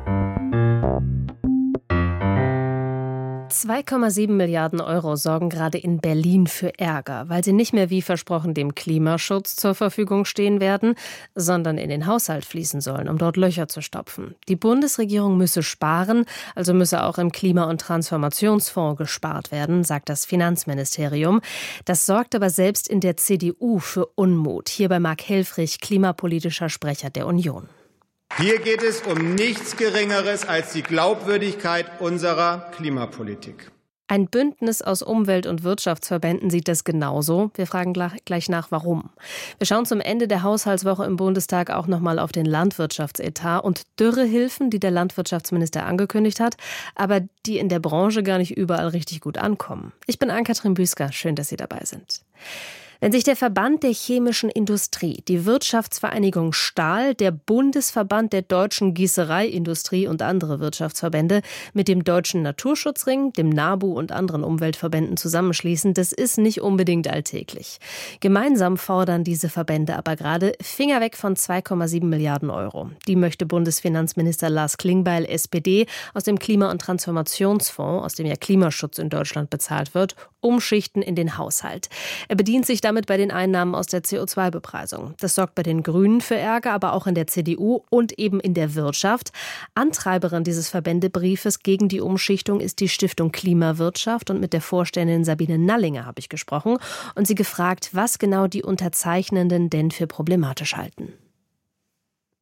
zwei Komma sieben Milliarden Euro sorgen gerade in Berlin für Ärger, weil sie nicht mehr wie versprochen dem Klimaschutz zur Verfügung stehen werden, sondern in den Haushalt fließen sollen, um dort Löcher zu stopfen. Die Bundesregierung müsse sparen, also müsse auch im Klima- und Transformationsfonds gespart werden, sagt das Finanzministerium. Das sorgt aber selbst in der C D U für Unmut. Hier bei Marc Helfrich, klimapolitischer Sprecher der Union. Hier geht es um nichts Geringeres als die Glaubwürdigkeit unserer Klimapolitik. Ein Bündnis aus Umwelt- und Wirtschaftsverbänden sieht das genauso. Wir fragen gleich nach, warum. Wir schauen zum Ende der Haushaltswoche im Bundestag auch noch mal auf den Landwirtschaftsetat und Dürrehilfen, die der Landwirtschaftsminister angekündigt hat, aber die in der Branche gar nicht überall richtig gut ankommen. Ich bin Ann-Kathrin Büsker. Schön, dass Sie dabei sind. Wenn sich der Verband der chemischen Industrie, die Wirtschaftsvereinigung Stahl, der Bundesverband der deutschen Gießereiindustrie und andere Wirtschaftsverbände mit dem Deutschen Naturschutzring, dem NABU und anderen Umweltverbänden zusammenschließen, das ist nicht unbedingt alltäglich. Gemeinsam fordern diese Verbände aber gerade Finger weg von zwei Komma sieben Milliarden Euro. Die möchte Bundesfinanzminister Lars Klingbeil, S P D, aus dem Klima- und Transformationsfonds, aus dem ja Klimaschutz in Deutschland bezahlt wird, umschichten in den Haushalt. Er bedient sich damit bei den Einnahmen aus der C O zwei Bepreisung. Das sorgt bei den Grünen für Ärger, aber auch in der C D U und eben in der Wirtschaft. Antreiberin dieses Verbändebriefes gegen die Umschichtung ist die Stiftung Klimawirtschaft, und mit der Vorständin Sabine Nallinger habe ich gesprochen und sie gefragt, was genau die Unterzeichnenden denn für problematisch halten.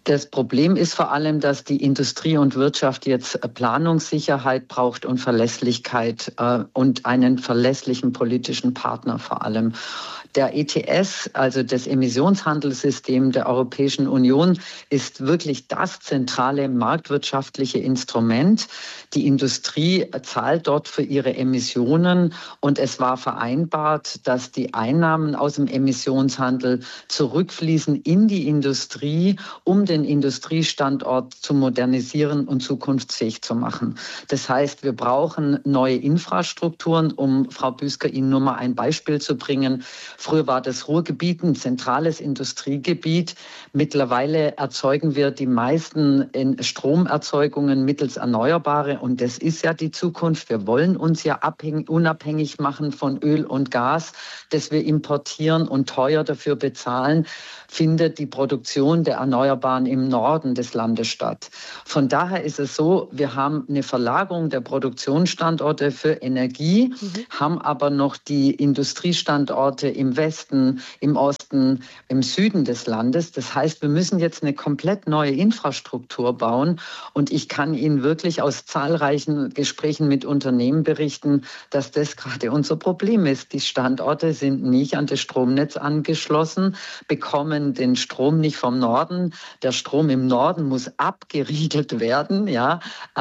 Das Problem ist vor allem, dass die Industrie und Wirtschaft jetzt Planungssicherheit braucht und Verlässlichkeit äh, und einen verlässlichen politischen Partner vor allem. Der E T S, also das Emissionshandelssystem der Europäischen Union, ist wirklich das zentrale marktwirtschaftliche Instrument. Die Industrie zahlt dort für ihre Emissionen und es war vereinbart, dass die Einnahmen aus dem Emissionshandel zurückfließen in die Industrie, um den Industriestandort zu modernisieren und zukunftsfähig zu machen. Das heißt, wir brauchen neue Infrastrukturen, um, Frau Büsker, Ihnen nur mal ein Beispiel zu bringen. Früher war das Ruhrgebiet ein zentrales Industriegebiet. Mittlerweile erzeugen wir die meisten Stromerzeugungen mittels Erneuerbare. Und das ist ja die Zukunft. Wir wollen uns ja abhängig, unabhängig machen von Öl und Gas, das wir importieren und teuer dafür bezahlen, findet die Produktion der Erneuerbaren im Norden des Landes statt. Von daher ist es so, wir haben eine Verlagerung der Produktionsstandorte für Energie, mhm. haben aber noch die Industriestandorte im Westen, im Osten, im Süden des Landes. Das heißt, wir müssen jetzt eine komplett neue Infrastruktur bauen. Und ich kann Ihnen wirklich aus zahlreichen Gesprächen mit Unternehmen berichten, dass das gerade unser Problem ist. Die Standorte sind nicht an das Stromnetz angeschlossen, bekommen den Strom nicht vom Norden. Der Strom im Norden muss abgeriegelt werden, ja.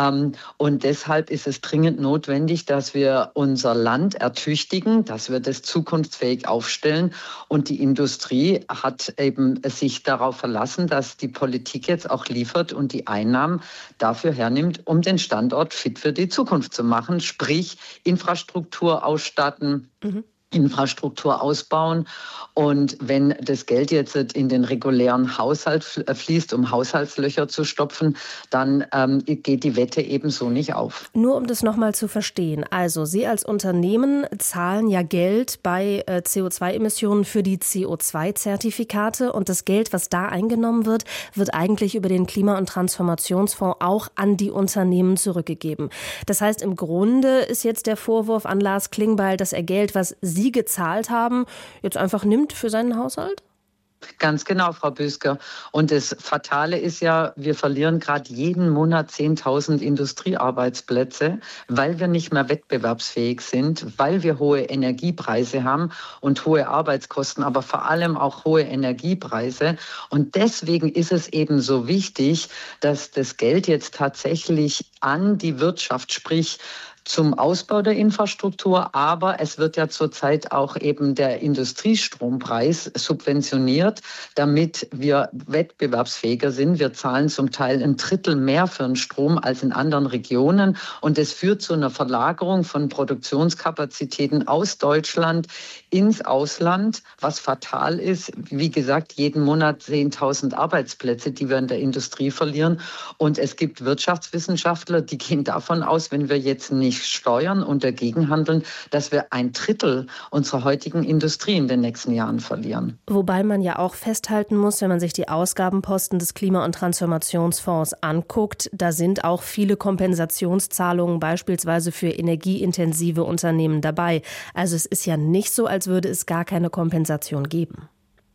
Und deshalb ist es dringend notwendig, dass wir unser Land ertüchtigen, dass wir das zukunftsfähig aufstellen. Und die Industrie hat eben sich darauf verlassen, dass die Politik jetzt auch liefert und die Einnahmen dafür hernimmt, um den Standort fit für die Zukunft zu machen, sprich Infrastruktur ausstatten, mhm. Infrastruktur ausbauen. Und wenn das Geld jetzt in den regulären Haushalt fließt, um Haushaltslöcher zu stopfen, dann ähm, geht die Wette ebenso nicht auf. Nur um das nochmal zu verstehen. Also Sie als Unternehmen zahlen ja Geld bei äh, C O zwei Emissionen für die C O zwei Zertifikate und das Geld, was da eingenommen wird, wird eigentlich über den Klima- und Transformationsfonds auch an die Unternehmen zurückgegeben. Das heißt, im Grunde ist jetzt der Vorwurf an Lars Klingbeil, dass er Geld, was Sie gezahlt haben, jetzt einfach nimmt für seinen Haushalt? Ganz genau, Frau Büsker. Und das Fatale ist ja, wir verlieren gerade jeden Monat zehntausend Industriearbeitsplätze, weil wir nicht mehr wettbewerbsfähig sind, weil wir hohe Energiepreise haben und hohe Arbeitskosten, aber vor allem auch hohe Energiepreise. Und deswegen ist es eben so wichtig, dass das Geld jetzt tatsächlich an die Wirtschaft, sprich zum Ausbau der Infrastruktur, aber es wird ja zurzeit auch eben der Industriestrompreis subventioniert, damit wir wettbewerbsfähiger sind. Wir zahlen zum Teil ein Drittel mehr für den Strom als in anderen Regionen und es führt zu einer Verlagerung von Produktionskapazitäten aus Deutschland ins Ausland, was fatal ist. Wie gesagt, jeden Monat zehntausend Arbeitsplätze, die wir in der Industrie verlieren. Und es gibt Wirtschaftswissenschaftler, die gehen davon aus, wenn wir jetzt nicht steuern und dagegen handeln, dass wir ein Drittel unserer heutigen Industrie in den nächsten Jahren verlieren. Wobei man ja auch festhalten muss, wenn man sich die Ausgabenposten des Klima- und Transformationsfonds anguckt, da sind auch viele Kompensationszahlungen beispielsweise für energieintensive Unternehmen dabei. Also es ist ja nicht so, als würde es gar keine Kompensation geben.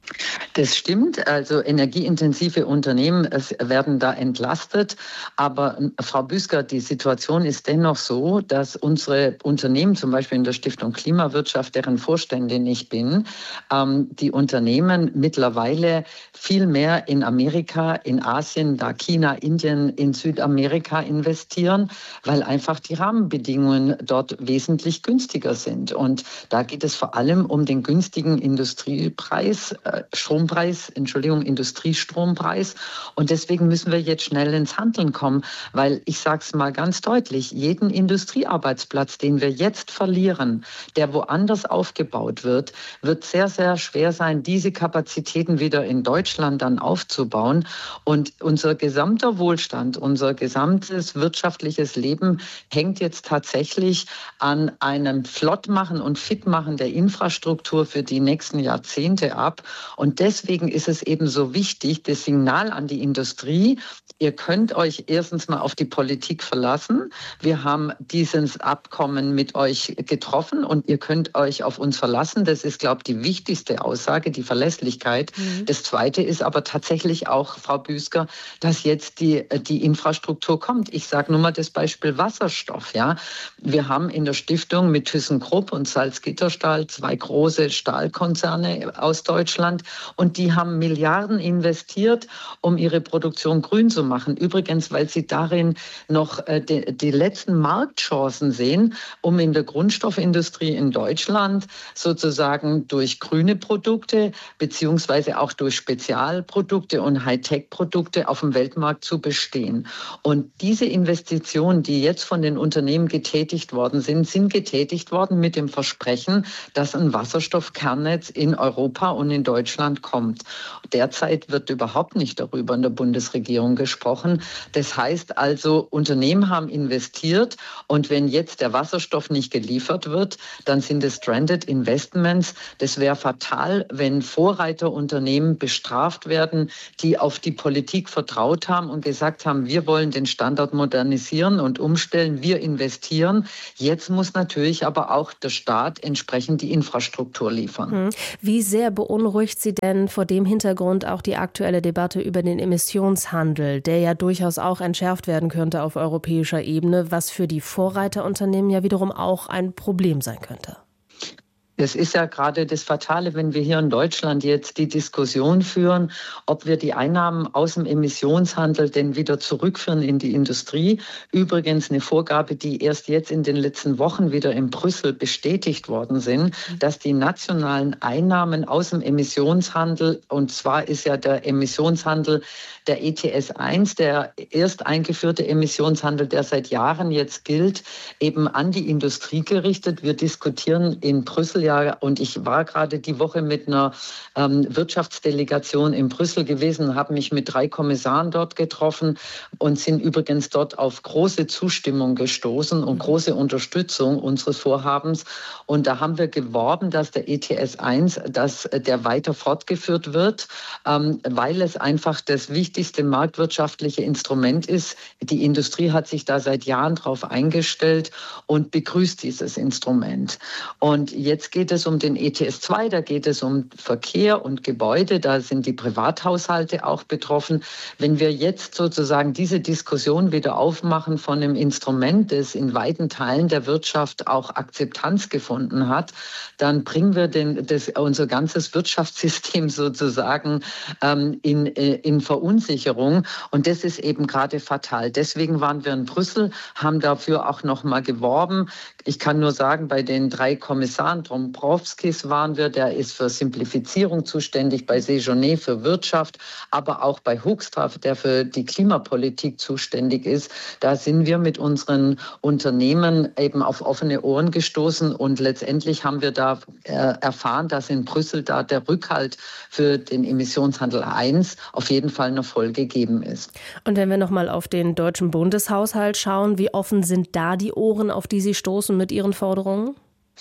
Das stimmt. Also energieintensive Unternehmen werden da entlastet. Aber Frau Büsker, die Situation ist dennoch so, dass unsere Unternehmen, zum Beispiel in der Stiftung Klimawirtschaft, deren Vorständin ich bin, ähm, die Unternehmen mittlerweile viel mehr in Amerika, in Asien, da China, Indien, in Südamerika investieren, weil einfach die Rahmenbedingungen dort wesentlich günstiger sind. Und da geht es vor allem um den günstigen Industriepreis, äh, Strompreis, Entschuldigung, Industriestrompreis. Und deswegen müssen wir jetzt schnell ins Handeln kommen, weil ich sage es mal ganz deutlich, jeden Industriearbeitsplatz, den wir jetzt verlieren, der woanders aufgebaut wird, wird sehr, sehr schwer sein, diese Kapazitäten wieder in Deutschland dann aufzubauen. Und unser gesamter Wohlstand, unser gesamtes wirtschaftliches Leben hängt jetzt tatsächlich an einem Flottmachen und Fitmachen der Infrastruktur für die nächsten Jahrzehnte ab. Und deswegen ist es eben so wichtig, das Signal an die Industrie, ihr könnt euch erstens mal auf die Politik verlassen. Wir haben dieses Abkommen mit euch getroffen und ihr könnt euch auf uns verlassen. Das ist, glaube ich, die wichtigste Aussage, die Verlässlichkeit. Mhm. Das Zweite ist aber tatsächlich auch, Frau Büsker, dass jetzt die, die Infrastruktur kommt. Ich sage nur mal das Beispiel Wasserstoff. Ja, wir haben in der Stiftung mit ThyssenKrupp und Salzgitter zwei große Stahlkonzerne aus Deutschland und die haben Milliarden investiert, um ihre Produktion grün zu machen. Übrigens, weil sie darin noch äh, die, die letzten Marktchancen sehen, um in der Grundstoffindustrie in Deutschland sozusagen durch grüne Produkte beziehungsweise auch durch Spezialprodukte und Hightech-Produkte auf dem Weltmarkt zu bestehen. Und diese Investitionen, die jetzt von den Unternehmen getätigt worden sind, sind getätigt worden mit dem Versprechen, dass ein Wasserstoffkernnetz in Europa und in Deutschland kommt. Derzeit wird überhaupt nicht darüber in der Bundesregierung gesprochen. Das heißt also, Unternehmen haben investiert und wenn jetzt der Wasserstoff nicht geliefert wird, dann sind es Stranded Investments. Das wäre fatal, wenn Vorreiterunternehmen bestraft werden, die auf die Politik vertraut haben und gesagt haben, wir wollen den Standort modernisieren und umstellen, wir investieren. Jetzt muss natürlich aber auch der Staat entsprechend die Infrastruktur liefern. Wie sehr beunruhigt Sie denn vor dem Hintergrund auch die aktuelle Debatte über den Emissionshandel, der ja durchaus auch entschärft werden könnte auf europäischer Ebene, was für die Vorreiterunternehmen ja wiederum auch ein Problem sein könnte? Es ist ja gerade das Fatale, wenn wir hier in Deutschland jetzt die Diskussion führen, ob wir die Einnahmen aus dem Emissionshandel denn wieder zurückführen in die Industrie. Übrigens eine Vorgabe, die erst jetzt in den letzten Wochen wieder in Brüssel bestätigt worden sind, dass die nationalen Einnahmen aus dem Emissionshandel, und zwar ist ja der Emissionshandel der E T S eins, der erst eingeführte Emissionshandel, der seit Jahren jetzt gilt, eben an die Industrie gerichtet. Wir diskutieren in Brüssel ja, und ich war gerade die Woche mit einer ähm, Wirtschaftsdelegation in Brüssel gewesen, habe mich mit drei Kommissaren dort getroffen und sind übrigens dort auf große Zustimmung gestoßen und große Unterstützung unseres Vorhabens. Und da haben wir geworben, dass der E T S eins, dass der weiter fortgeführt wird, ähm, weil es einfach das wichtigste marktwirtschaftliche Instrument ist. Die Industrie hat sich da seit Jahren drauf eingestellt und begrüßt dieses Instrument. Und jetzt geht es um den E T S zwei, da geht es um Verkehr und Gebäude, da sind die Privathaushalte auch betroffen. Wenn wir jetzt sozusagen diese Diskussion wieder aufmachen von einem Instrument, das in weiten Teilen der Wirtschaft auch Akzeptanz gefunden hat, dann bringen wir den, das, unser ganzes Wirtschaftssystem sozusagen ähm, in, in Verunsicherung. Und das ist eben gerade fatal. Deswegen waren wir in Brüssel, haben dafür auch noch mal geworben. Ich kann nur sagen, bei den drei Kommissaren, Dombrovskis waren wir, der ist für Simplifizierung zuständig, bei Séjourné für Wirtschaft, aber auch bei Hoekstra, der für die Klimapolitik zuständig ist. Da sind wir mit unseren Unternehmen eben auf offene Ohren gestoßen und letztendlich haben wir da äh, erfahren, dass in Brüssel da der Rückhalt für den Emissionshandel eins auf jeden Fall noch voll gegeben ist. Und wenn wir noch mal auf den deutschen Bundeshaushalt schauen, wie offen sind da die Ohren, auf die Sie stoßen mit Ihren Forderungen?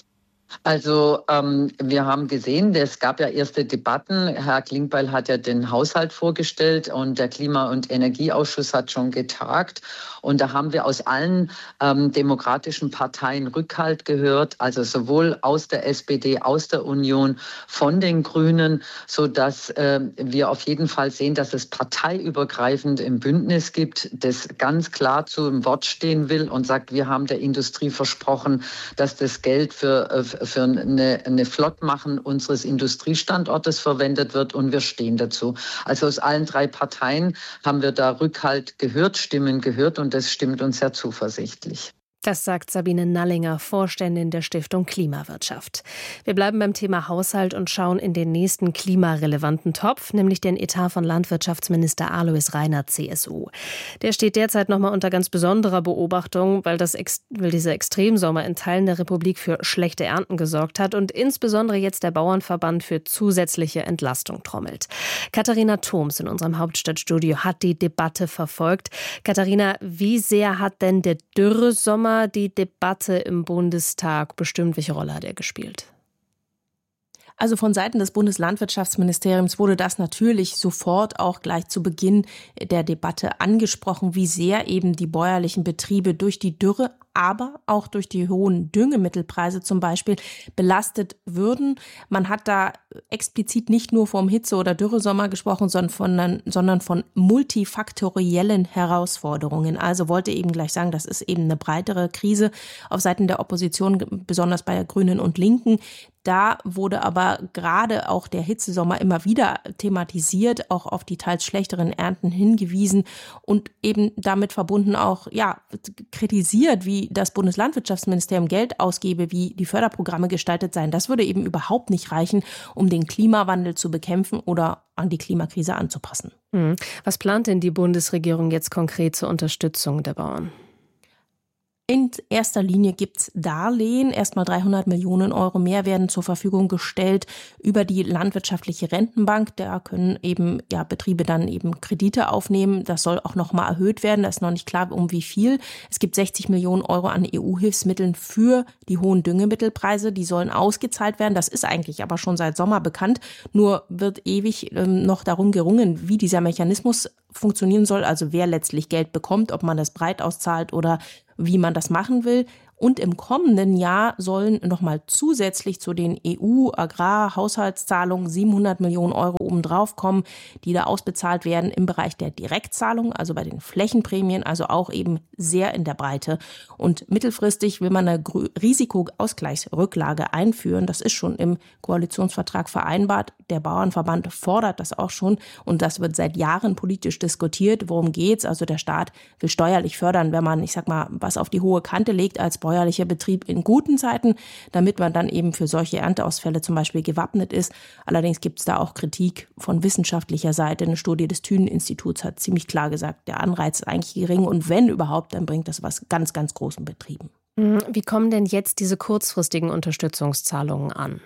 Also ähm, wir haben gesehen, es gab ja erste Debatten. Herr Klingbeil hat ja den Haushalt vorgestellt und der Klima- und Energieausschuss hat schon getagt. Und da haben wir aus allen ähm, demokratischen Parteien Rückhalt gehört, also sowohl aus der S P D, aus der Union, von den Grünen, sodass äh, wir auf jeden Fall sehen, dass es parteiübergreifend ein Bündnis gibt, das ganz klar zum Wort stehen will und sagt, wir haben der Industrie versprochen, dass das Geld für, äh, für eine, eine Flottmachen unseres Industriestandortes verwendet wird und wir stehen dazu. Also aus allen drei Parteien haben wir da Rückhalt gehört, Stimmen gehört und das stimmt uns sehr zuversichtlich. Das sagt Sabine Nallinger, Vorständin der Stiftung Klimawirtschaft. Wir bleiben beim Thema Haushalt und schauen in den nächsten klimarelevanten Topf, nämlich den Etat von Landwirtschaftsminister Alois Reinert, C S U. Der steht derzeit noch mal unter ganz besonderer Beobachtung, weil, das, weil dieser Extremsommer in Teilen der Republik für schlechte Ernten gesorgt hat und insbesondere jetzt der Bauernverband für zusätzliche Entlastung trommelt. Katharina Thoms in unserem Hauptstadtstudio hat die Debatte verfolgt. Katharina, wie sehr hat denn der Dürresommer die Debatte im Bundestag bestimmt? Welche Rolle hat er gespielt? Also von Seiten des Bundeslandwirtschaftsministeriums wurde das natürlich sofort auch gleich zu Beginn der Debatte angesprochen, wie sehr eben die bäuerlichen Betriebe durch die Dürre, aber auch durch die hohen Düngemittelpreise zum Beispiel belastet würden. Man hat da explizit nicht nur vom Hitze- oder Dürresommer gesprochen, sondern von, sondern von multifaktoriellen Herausforderungen. Also wollte eben gleich sagen, das ist eben eine breitere Krise auf Seiten der Opposition, besonders bei der Grünen und Linken. Da wurde aber gerade auch der Hitzesommer immer wieder thematisiert, auch auf die teils schlechteren Ernten hingewiesen und eben damit verbunden auch ja kritisiert, wie das Bundeslandwirtschaftsministerium Geld ausgebe, wie die Förderprogramme gestaltet seien. Das würde eben überhaupt nicht reichen, um den Klimawandel zu bekämpfen oder an die Klimakrise anzupassen. Was plant denn die Bundesregierung jetzt konkret zur Unterstützung der Bauern? In erster Linie gibt's Darlehen. Erstmal dreihundert Millionen Euro mehr werden zur Verfügung gestellt über die landwirtschaftliche Rentenbank. Da können eben ja Betriebe dann eben Kredite aufnehmen. Das soll auch noch mal erhöht werden. Da ist noch nicht klar, um wie viel. Es gibt sechzig Millionen Euro an E U-Hilfsmitteln für die hohen Düngemittelpreise. Die sollen ausgezahlt werden. Das ist eigentlich aber schon seit Sommer bekannt. Nur wird ewig ähm, noch darum gerungen, wie dieser Mechanismus funktionieren soll. Also wer letztlich Geld bekommt, ob man das breit auszahlt oder wie man das machen will. Und im kommenden Jahr sollen nochmal zusätzlich zu den E U-Agrar-Haushaltszahlungen siebenhundert Millionen Euro obendrauf kommen, die da ausbezahlt werden im Bereich der Direktzahlung, also bei den Flächenprämien, also auch eben sehr in der Breite. Und mittelfristig will man eine Risikoausgleichsrücklage einführen. Das ist schon im Koalitionsvertrag vereinbart. Der Bauernverband fordert das auch schon und das wird seit Jahren politisch diskutiert. Worum geht's? Also der Staat will steuerlich fördern, wenn man, ich sag mal, was auf die hohe Kante legt als bäuerlicher Betrieb in guten Zeiten, damit man dann eben für solche Ernteausfälle zum Beispiel gewappnet ist. Allerdings gibt es da auch Kritik von wissenschaftlicher Seite. Eine Studie des Thünen-Instituts hat ziemlich klar gesagt, der Anreiz ist eigentlich gering und wenn überhaupt, dann bringt das was ganz, ganz großen Betrieben. Wie kommen denn jetzt diese kurzfristigen Unterstützungszahlungen an?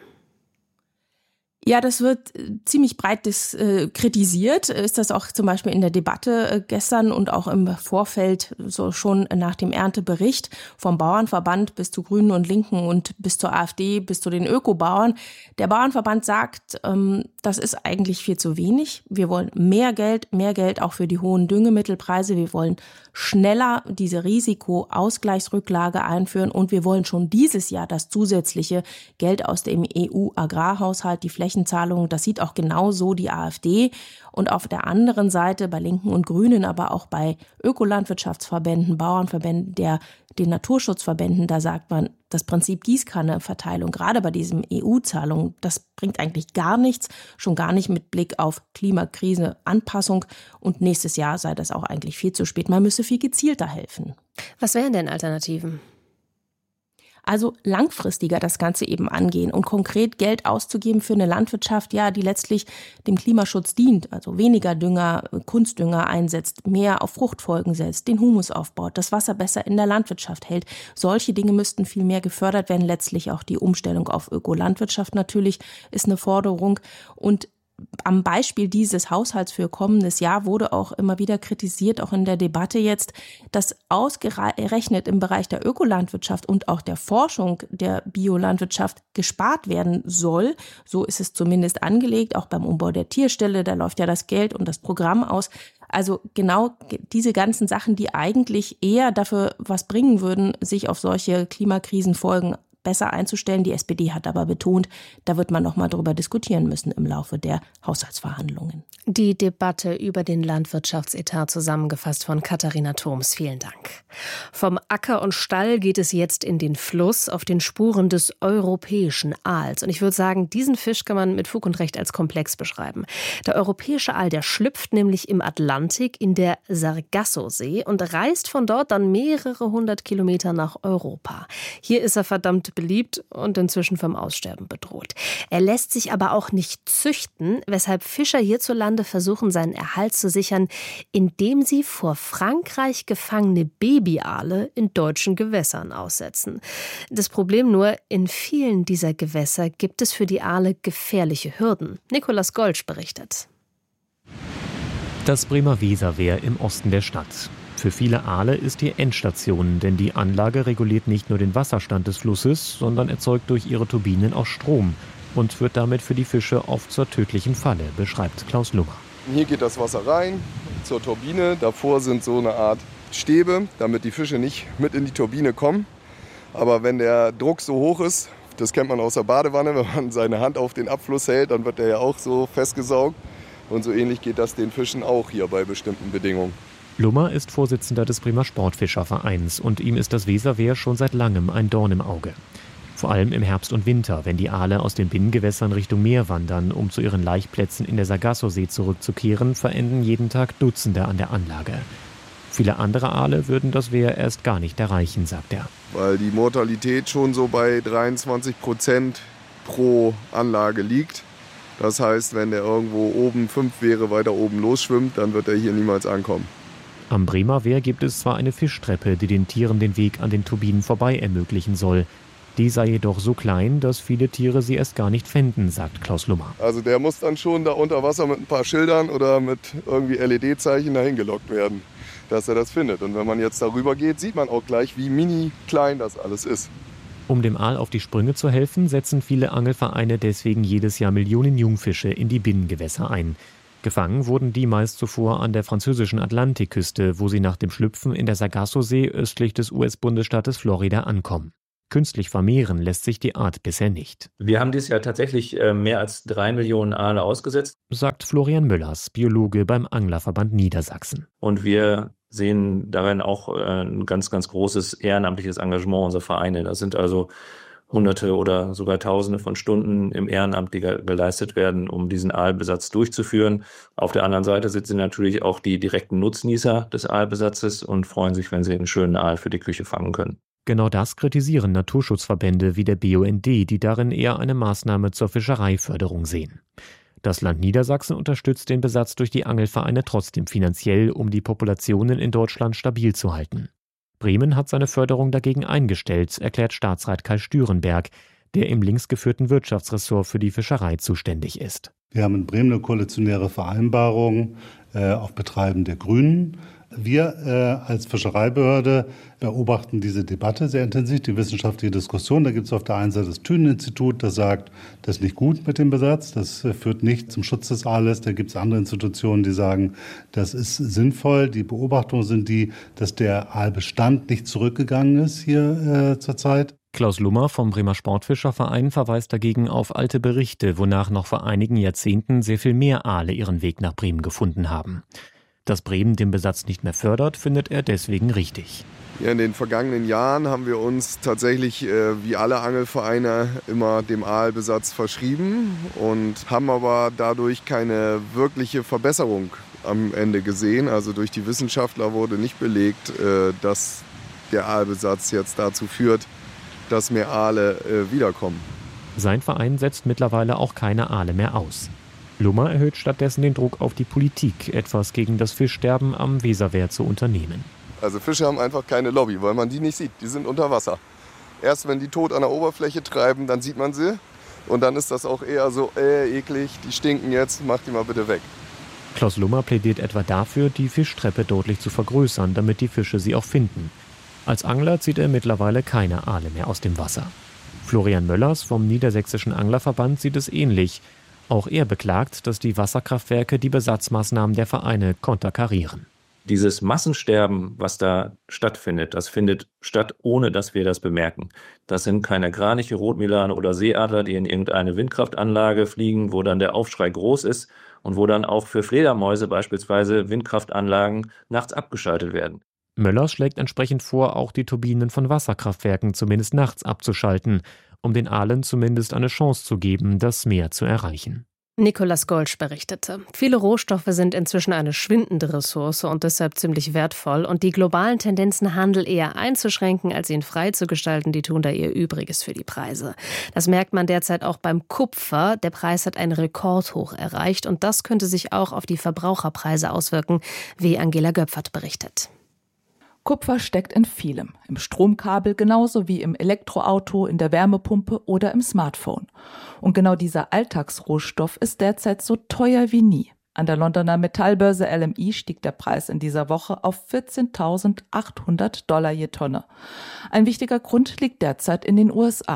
Ja, das wird ziemlich breit dis, äh, kritisiert. Ist das auch zum Beispiel in der Debatte äh, gestern und auch im Vorfeld so schon nach dem Erntebericht vom Bauernverband bis zu Grünen und Linken und bis zur AfD, bis zu den Ökobauern. Der Bauernverband sagt, ähm, das ist eigentlich viel zu wenig. Wir wollen mehr Geld, mehr Geld auch für die hohen Düngemittelpreise. Wir wollen schneller diese Risikoausgleichsrücklage einführen und wir wollen schon dieses Jahr das zusätzliche Geld aus dem E U-Agrarhaushalt, die Flächenzahlungen, das sieht auch genauso die AfD. Und auf der anderen Seite bei Linken und Grünen, aber auch bei Ökolandwirtschaftsverbänden, Bauernverbänden, der, den Naturschutzverbänden, da sagt man, das Prinzip Gießkanne-Verteilung, gerade bei diesen E U-Zahlungen, das bringt eigentlich gar nichts, schon gar nicht mit Blick auf Klimakrise, Anpassung. Und nächstes Jahr sei das auch eigentlich viel zu spät. Man müsse viel gezielter helfen. Was wären denn Alternativen? Also langfristiger das Ganze eben angehen und konkret Geld auszugeben für eine Landwirtschaft, ja, die letztlich dem Klimaschutz dient, also weniger Dünger, Kunstdünger einsetzt, mehr auf Fruchtfolgen setzt, den Humus aufbaut, das Wasser besser in der Landwirtschaft hält. Solche Dinge müssten viel mehr gefördert werden. Letztlich auch die Umstellung auf Ökolandwirtschaft natürlich ist eine Forderung. Und am Beispiel dieses Haushalts für kommendes Jahr wurde auch immer wieder kritisiert, auch in der Debatte jetzt, dass ausgerechnet im Bereich der Ökolandwirtschaft und auch der Forschung der Biolandwirtschaft gespart werden soll. So ist es zumindest angelegt, auch beim Umbau der Tierställe, da läuft ja das Geld und das Programm aus. Also genau diese ganzen Sachen, die eigentlich eher dafür was bringen würden, sich auf solche Klimakrisenfolgen besser einzustellen. Die S P D hat aber betont, da wird man noch mal drüber diskutieren müssen im Laufe der Haushaltsverhandlungen. Die Debatte über den Landwirtschaftsetat zusammengefasst von Katharina Thoms. Vielen Dank. Vom Acker und Stall geht es jetzt in den Fluss auf den Spuren des europäischen Aals. Und ich würde sagen, diesen Fisch kann man mit Fug und Recht als komplex beschreiben. Der europäische Aal, der schlüpft nämlich im Atlantik in der Sargassosee und reist von dort dann mehrere hundert Kilometer nach Europa. Hier ist er verdammt beliebt und inzwischen vom Aussterben bedroht. Er lässt sich aber auch nicht züchten, weshalb Fischer hierzulande versuchen, seinen Erhalt zu sichern, indem sie vor Frankreich gefangene Babyaale in deutschen Gewässern aussetzen. Das Problem nur, in vielen dieser Gewässer gibt es für die Aale gefährliche Hürden. Nikolaus Golsch berichtet. Das Bremer Weserwehr im Osten der Stadt. Für viele Aale ist die Endstation, denn die Anlage reguliert nicht nur den Wasserstand des Flusses, sondern erzeugt durch ihre Turbinen auch Strom. und wird damit für die Fische oft zur tödlichen Falle, beschreibt Klaus Lummer. Hier geht das Wasser rein zur Turbine. Davor sind so eine Art Stäbe, damit die Fische nicht mit in die Turbine kommen. Aber wenn der Druck so hoch ist, das kennt man aus der Badewanne, wenn man seine Hand auf den Abfluss hält, dann wird der ja auch so festgesaugt. Und so ähnlich geht das den Fischen auch hier bei bestimmten Bedingungen. Lummer ist Vorsitzender des Bremer Sportfischervereins und ihm ist das Weserwehr schon seit langem ein Dorn im Auge. Vor allem im Herbst und Winter, wenn die Aale aus den Binnengewässern Richtung Meer wandern, um zu ihren Laichplätzen in der Sargassosee zurückzukehren, verenden jeden Tag Dutzende an der Anlage. Viele andere Aale würden das Wehr erst gar nicht erreichen, sagt er. Weil die Mortalität schon so bei dreiundzwanzig Prozent pro Anlage liegt. Das heißt, wenn der irgendwo oben fünf wäre, weiter oben losschwimmt, dann wird er hier niemals ankommen. Am Bremer Wehr gibt es zwar eine Fischtreppe, die den Tieren den Weg an den Turbinen vorbei ermöglichen soll. Die sei jedoch so klein, dass viele Tiere sie erst gar nicht fänden, sagt Klaus Lummer. Also der muss dann schon da unter Wasser mit ein paar Schildern oder mit irgendwie L E D-Zeichen dahin gelockt werden, dass er das findet. Und wenn man jetzt darüber geht, sieht man auch gleich, wie mini klein das alles ist. Um dem Aal auf die Sprünge zu helfen, setzen viele Angelvereine deswegen jedes Jahr Millionen Jungfische in die Binnengewässer ein. Gefangen wurden die meist zuvor an der französischen Atlantikküste, wo sie nach dem Schlüpfen in der Sargassosee östlich des U S-Bundesstaates Florida ankommen. Künstlich vermehren lässt sich die Art bisher nicht. Wir haben dieses Jahr tatsächlich mehr als drei Millionen Aale ausgesetzt, sagt Florian Möllers, Biologe beim Anglerverband Niedersachsen. Und wir sehen darin auch ein ganz, ganz großes ehrenamtliches Engagement unserer Vereine. Das sind also Hunderte oder sogar Tausende von Stunden im Ehrenamt, die geleistet werden, um diesen Aalbesatz durchzuführen. Auf der anderen Seite sitzen natürlich auch die direkten Nutznießer des Aalbesatzes und freuen sich, wenn sie einen schönen Aal für die Küche fangen können. Genau das kritisieren Naturschutzverbände wie der B U N D, die darin eher eine Maßnahme zur Fischereiförderung sehen. Das Land Niedersachsen unterstützt den Besatz durch die Angelvereine trotzdem finanziell, um die Populationen in Deutschland stabil zu halten. Bremen hat seine Förderung dagegen eingestellt, erklärt Staatsrat Kai Stürenberg, der im links geführten Wirtschaftsressort für die Fischerei zuständig ist. Wir haben in Bremen eine koalitionäre Vereinbarung äh, auf Betreiben der Grünen. Wir äh, als Fischereibehörde beobachten diese Debatte sehr intensiv, die wissenschaftliche Diskussion. Da gibt es auf der einen Seite das Thünen-Institut, das sagt, das ist nicht gut mit dem Besatz, das äh, führt nicht zum Schutz des Aales. Da gibt es andere Institutionen, die sagen, das ist sinnvoll. Die Beobachtungen sind die, dass der Aalbestand nicht zurückgegangen ist hier äh, zurzeit. Klaus Lummer vom Bremer Sportfischerverein verweist dagegen auf alte Berichte, wonach noch vor einigen Jahrzehnten sehr viel mehr Aale ihren Weg nach Bremen gefunden haben. Dass Bremen den Besatz nicht mehr fördert, findet er deswegen richtig. Ja, in den vergangenen Jahren haben wir uns tatsächlich äh, wie alle Angelvereine immer dem Aalbesatz verschrieben und haben aber dadurch keine wirkliche Verbesserung am Ende gesehen. Also durch die Wissenschaftler wurde nicht belegt, äh, dass der Aalbesatz jetzt dazu führt, dass mehr Aale äh, wiederkommen. Sein Verein setzt mittlerweile auch keine Aale mehr aus. Lummer erhöht stattdessen den Druck auf die Politik, etwas gegen das Fischsterben am Weserwehr zu unternehmen. Also Fische haben einfach keine Lobby, weil man die nicht sieht. Die sind unter Wasser. Erst wenn die tot an der Oberfläche treiben, dann sieht man sie. Und dann ist das auch eher so, äh, eklig, die stinken jetzt, mach die mal bitte weg. Klaus Lummer plädiert etwa dafür, die Fischtreppe deutlich zu vergrößern, damit die Fische sie auch finden. Als Angler zieht er mittlerweile keine Aale mehr aus dem Wasser. Florian Möllers vom Niedersächsischen Anglerverband sieht es ähnlich. Auch er beklagt, dass die Wasserkraftwerke die Besatzmaßnahmen der Vereine konterkarieren. Dieses Massensterben, was da stattfindet, das findet statt, ohne dass wir das bemerken. Das sind keine Kraniche, Rotmilane oder Seeadler, die in irgendeine Windkraftanlage fliegen, wo dann der Aufschrei groß ist und wo dann auch für Fledermäuse beispielsweise Windkraftanlagen nachts abgeschaltet werden. Möllers schlägt entsprechend vor, auch die Turbinen von Wasserkraftwerken zumindest nachts abzuschalten, um den Aalen zumindest eine Chance zu geben, das Meer zu erreichen. Nicolas Golsch berichtete. Viele Rohstoffe sind inzwischen eine schwindende Ressource und deshalb ziemlich wertvoll. Und die globalen Tendenzen, Handel eher einzuschränken, als ihn frei zu gestalten, die tun da ihr Übriges für die Preise. Das merkt man derzeit auch beim Kupfer. Der Preis hat einen Rekordhoch erreicht und das könnte sich auch auf die Verbraucherpreise auswirken, wie Angela Göpfert berichtet. Kupfer steckt in vielem, im Stromkabel genauso wie im Elektroauto, in der Wärmepumpe oder im Smartphone. Und genau dieser Alltagsrohstoff ist derzeit so teuer wie nie. An der Londoner Metallbörse L M E stieg der Preis in dieser Woche auf vierzehntausendachthundert Dollar je Tonne. Ein wichtiger Grund liegt derzeit in den U S A.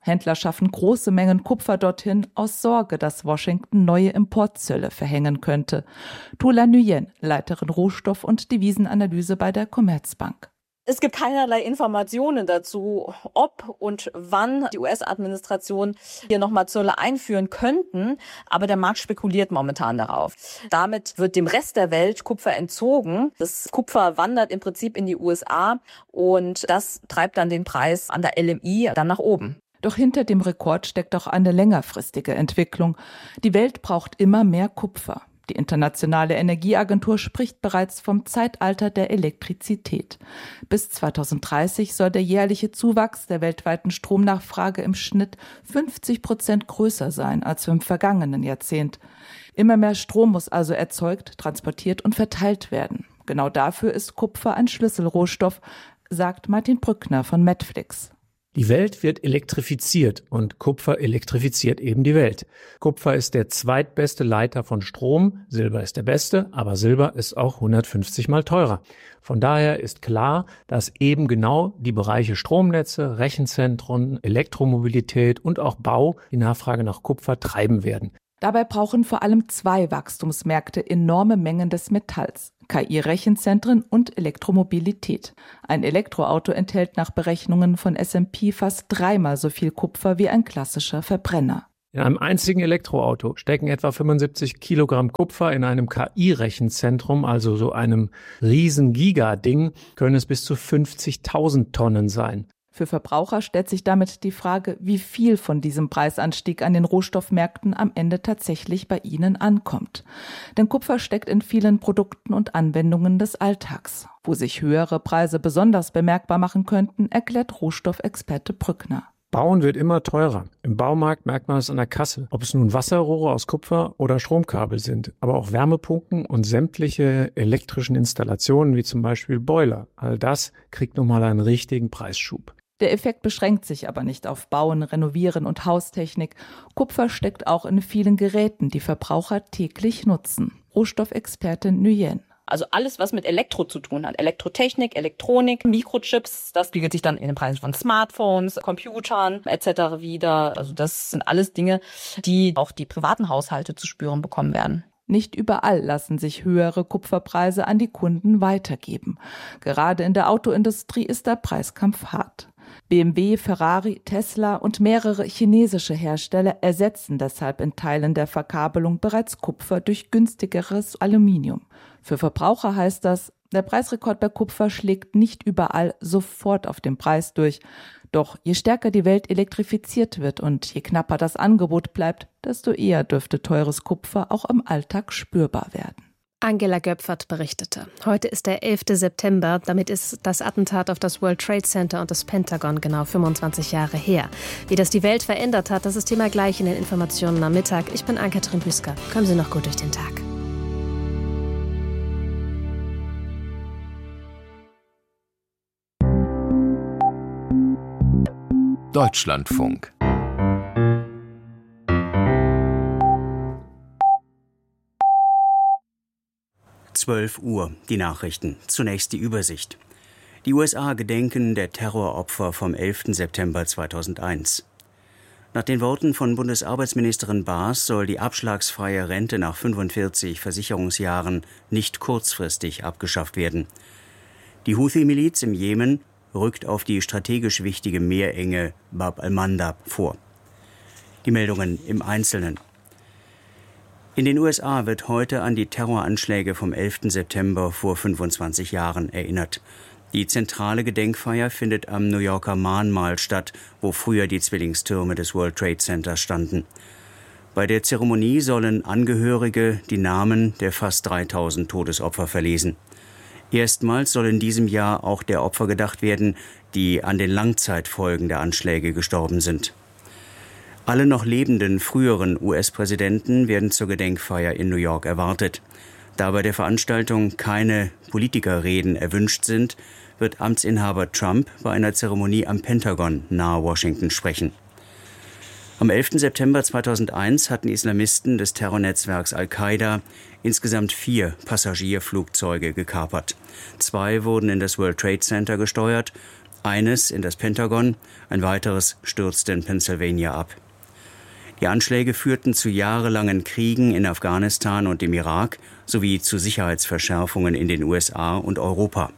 Händler schaffen große Mengen Kupfer dorthin aus Sorge, dass Washington neue Importzölle verhängen könnte. Tula Nguyen, Leiterin Rohstoff- und Devisenanalyse bei der Commerzbank. Es gibt keinerlei Informationen dazu, ob und wann die U S-Administration hier nochmal Zölle einführen könnten. Aber der Markt spekuliert momentan darauf. Damit wird dem Rest der Welt Kupfer entzogen. Das Kupfer wandert im Prinzip in die U S A und das treibt dann den Preis an der L M I dann nach oben. Doch hinter dem Rekord steckt auch eine längerfristige Entwicklung. Die Welt braucht immer mehr Kupfer. Die Internationale Energieagentur spricht bereits vom Zeitalter der Elektrizität. Bis zweitausenddreißig soll der jährliche Zuwachs der weltweiten Stromnachfrage im Schnitt fünfzig Prozent größer sein als im vergangenen Jahrzehnt. Immer mehr Strom muss also erzeugt, transportiert und verteilt werden. Genau dafür ist Kupfer ein Schlüsselrohstoff, sagt Martin Brückner von Medflix. Die Welt wird elektrifiziert und Kupfer elektrifiziert eben die Welt. Kupfer ist der zweitbeste Leiter von Strom, Silber ist der beste, aber Silber ist auch hundertfünfzig mal teurer. Von daher ist klar, dass eben genau die Bereiche Stromnetze, Rechenzentren, Elektromobilität und auch Bau die Nachfrage nach Kupfer treiben werden. Dabei brauchen vor allem zwei Wachstumsmärkte enorme Mengen des Metalls: K I-Rechenzentren und Elektromobilität. Ein Elektroauto enthält nach Berechnungen von S und P fast dreimal so viel Kupfer wie ein klassischer Verbrenner. In einem einzigen Elektroauto stecken etwa fünfundsiebzig Kilogramm Kupfer. In einem K I-Rechenzentrum, also so einem riesen Giga-Ding, können es bis zu fünfzigtausend Tonnen sein. Für Verbraucher stellt sich damit die Frage, wie viel von diesem Preisanstieg an den Rohstoffmärkten am Ende tatsächlich bei ihnen ankommt. Denn Kupfer steckt in vielen Produkten und Anwendungen des Alltags. Wo sich höhere Preise besonders bemerkbar machen könnten, erklärt Rohstoffexperte Brückner. Bauen wird immer teurer. Im Baumarkt merkt man es an der Kasse, ob es nun Wasserrohre aus Kupfer oder Stromkabel sind, aber auch Wärmepumpen und sämtliche elektrischen Installationen wie zum Beispiel Boiler. All das kriegt nochmal einen richtigen Preisschub. Der Effekt beschränkt sich aber nicht auf Bauen, Renovieren und Haustechnik. Kupfer steckt auch in vielen Geräten, die Verbraucher täglich nutzen. Rohstoffexpertin Nguyen. Also alles, was mit Elektro zu tun hat, Elektrotechnik, Elektronik, Mikrochips, das spiegelt sich dann in den Preisen von Smartphones, Computern et cetera wieder. Also das sind alles Dinge, die auch die privaten Haushalte zu spüren bekommen werden. Nicht überall lassen sich höhere Kupferpreise an die Kunden weitergeben. Gerade in der Autoindustrie ist der Preiskampf hart. B M W, Ferrari, Tesla und mehrere chinesische Hersteller ersetzen deshalb in Teilen der Verkabelung bereits Kupfer durch günstigeres Aluminium. Für Verbraucher heißt das, der Preisrekord bei Kupfer schlägt nicht überall sofort auf den Preis durch. Doch je stärker die Welt elektrifiziert wird und je knapper das Angebot bleibt, desto eher dürfte teures Kupfer auch im Alltag spürbar werden. Angela Göpfert berichtete. Heute ist der elfte September. Damit ist das Attentat auf das World Trade Center und das Pentagon genau fünfundzwanzig Jahre her. Wie das die Welt verändert hat, das ist Thema gleich in den Informationen am Mittag. Ich bin Ann-Kathrin Büsker. Kommen Sie noch gut durch den Tag. Deutschlandfunk. zwölf Uhr, die Nachrichten. Zunächst die Übersicht. Die U S A gedenken der Terroropfer vom elften September zweitausendeins. Nach den Worten von Bundesarbeitsministerin Baas soll die abschlagsfreie Rente nach fünfundvierzig Versicherungsjahren nicht kurzfristig abgeschafft werden. Die Houthi-Miliz im Jemen rückt auf die strategisch wichtige Meerenge Bab al-Mandab vor. Die Meldungen im Einzelnen. In den U S A wird heute an die Terroranschläge vom elften September vor fünfundzwanzig Jahren erinnert. Die zentrale Gedenkfeier findet am New Yorker Mahnmal statt, wo früher die Zwillingstürme des World Trade Center standen. Bei der Zeremonie sollen Angehörige die Namen der fast dreitausend Todesopfer verlesen. Erstmals soll in diesem Jahr auch der Opfer gedacht werden, die an den Langzeitfolgen der Anschläge gestorben sind. Alle noch lebenden früheren U S-Präsidenten werden zur Gedenkfeier in New York erwartet. Da bei der Veranstaltung keine Politikerreden erwünscht sind, wird Amtsinhaber Trump bei einer Zeremonie am Pentagon nahe Washington sprechen. Am elften September zweitausendeins hatten Islamisten des Terrornetzwerks Al-Qaida insgesamt vier Passagierflugzeuge gekapert. Zwei wurden in das World Trade Center gesteuert, Eines in das Pentagon, ein weiteres stürzte in Pennsylvania ab. Die Anschläge führten zu jahrelangen Kriegen in Afghanistan und dem Irak sowie zu Sicherheitsverschärfungen in den U S A und Europa.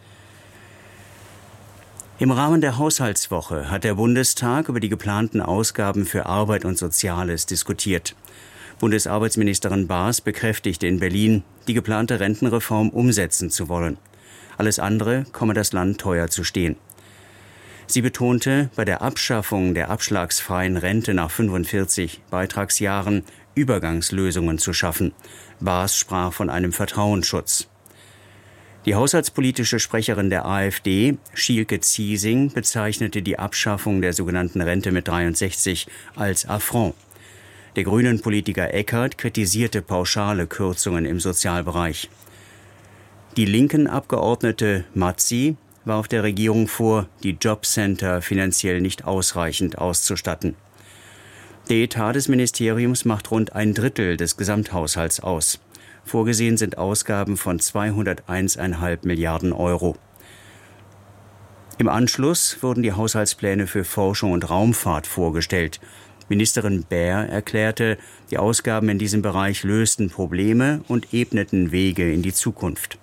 Im Rahmen der Haushaltswoche hat der Bundestag über die geplanten Ausgaben für Arbeit und Soziales diskutiert. Bundesarbeitsministerin Baas bekräftigte in Berlin, die geplante Rentenreform umsetzen zu wollen. Alles andere komme das Land teuer zu stehen. Sie betonte, bei der Abschaffung der abschlagsfreien Rente nach fünfundvierzig Beitragsjahren Übergangslösungen zu schaffen. Baas sprach von einem Vertrauensschutz. Die haushaltspolitische Sprecherin der AfD, Schielke Ziesing, bezeichnete die Abschaffung der sogenannten Rente mit dreiundsechzig als Affront. Der Grünen-Politiker Eckert kritisierte pauschale Kürzungen im Sozialbereich. Die linken Abgeordnete Mazzi warf der Regierung vor, die Jobcenter finanziell nicht ausreichend auszustatten. Der Etat des Ministeriums macht rund ein Drittel des Gesamthaushalts aus. Vorgesehen sind Ausgaben von zweihunderteins Komma fünf Milliarden Euro. Im Anschluss wurden die Haushaltspläne für Forschung und Raumfahrt vorgestellt. Ministerin Baer erklärte, die Ausgaben in diesem Bereich lösten Probleme und ebneten Wege in die Zukunft.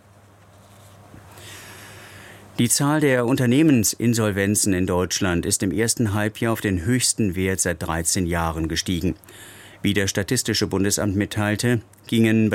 Die Zahl der Unternehmensinsolvenzen in Deutschland ist im ersten Halbjahr auf den höchsten Wert seit dreizehn Jahren gestiegen. Wie das Statistische Bundesamt mitteilte, gingen bei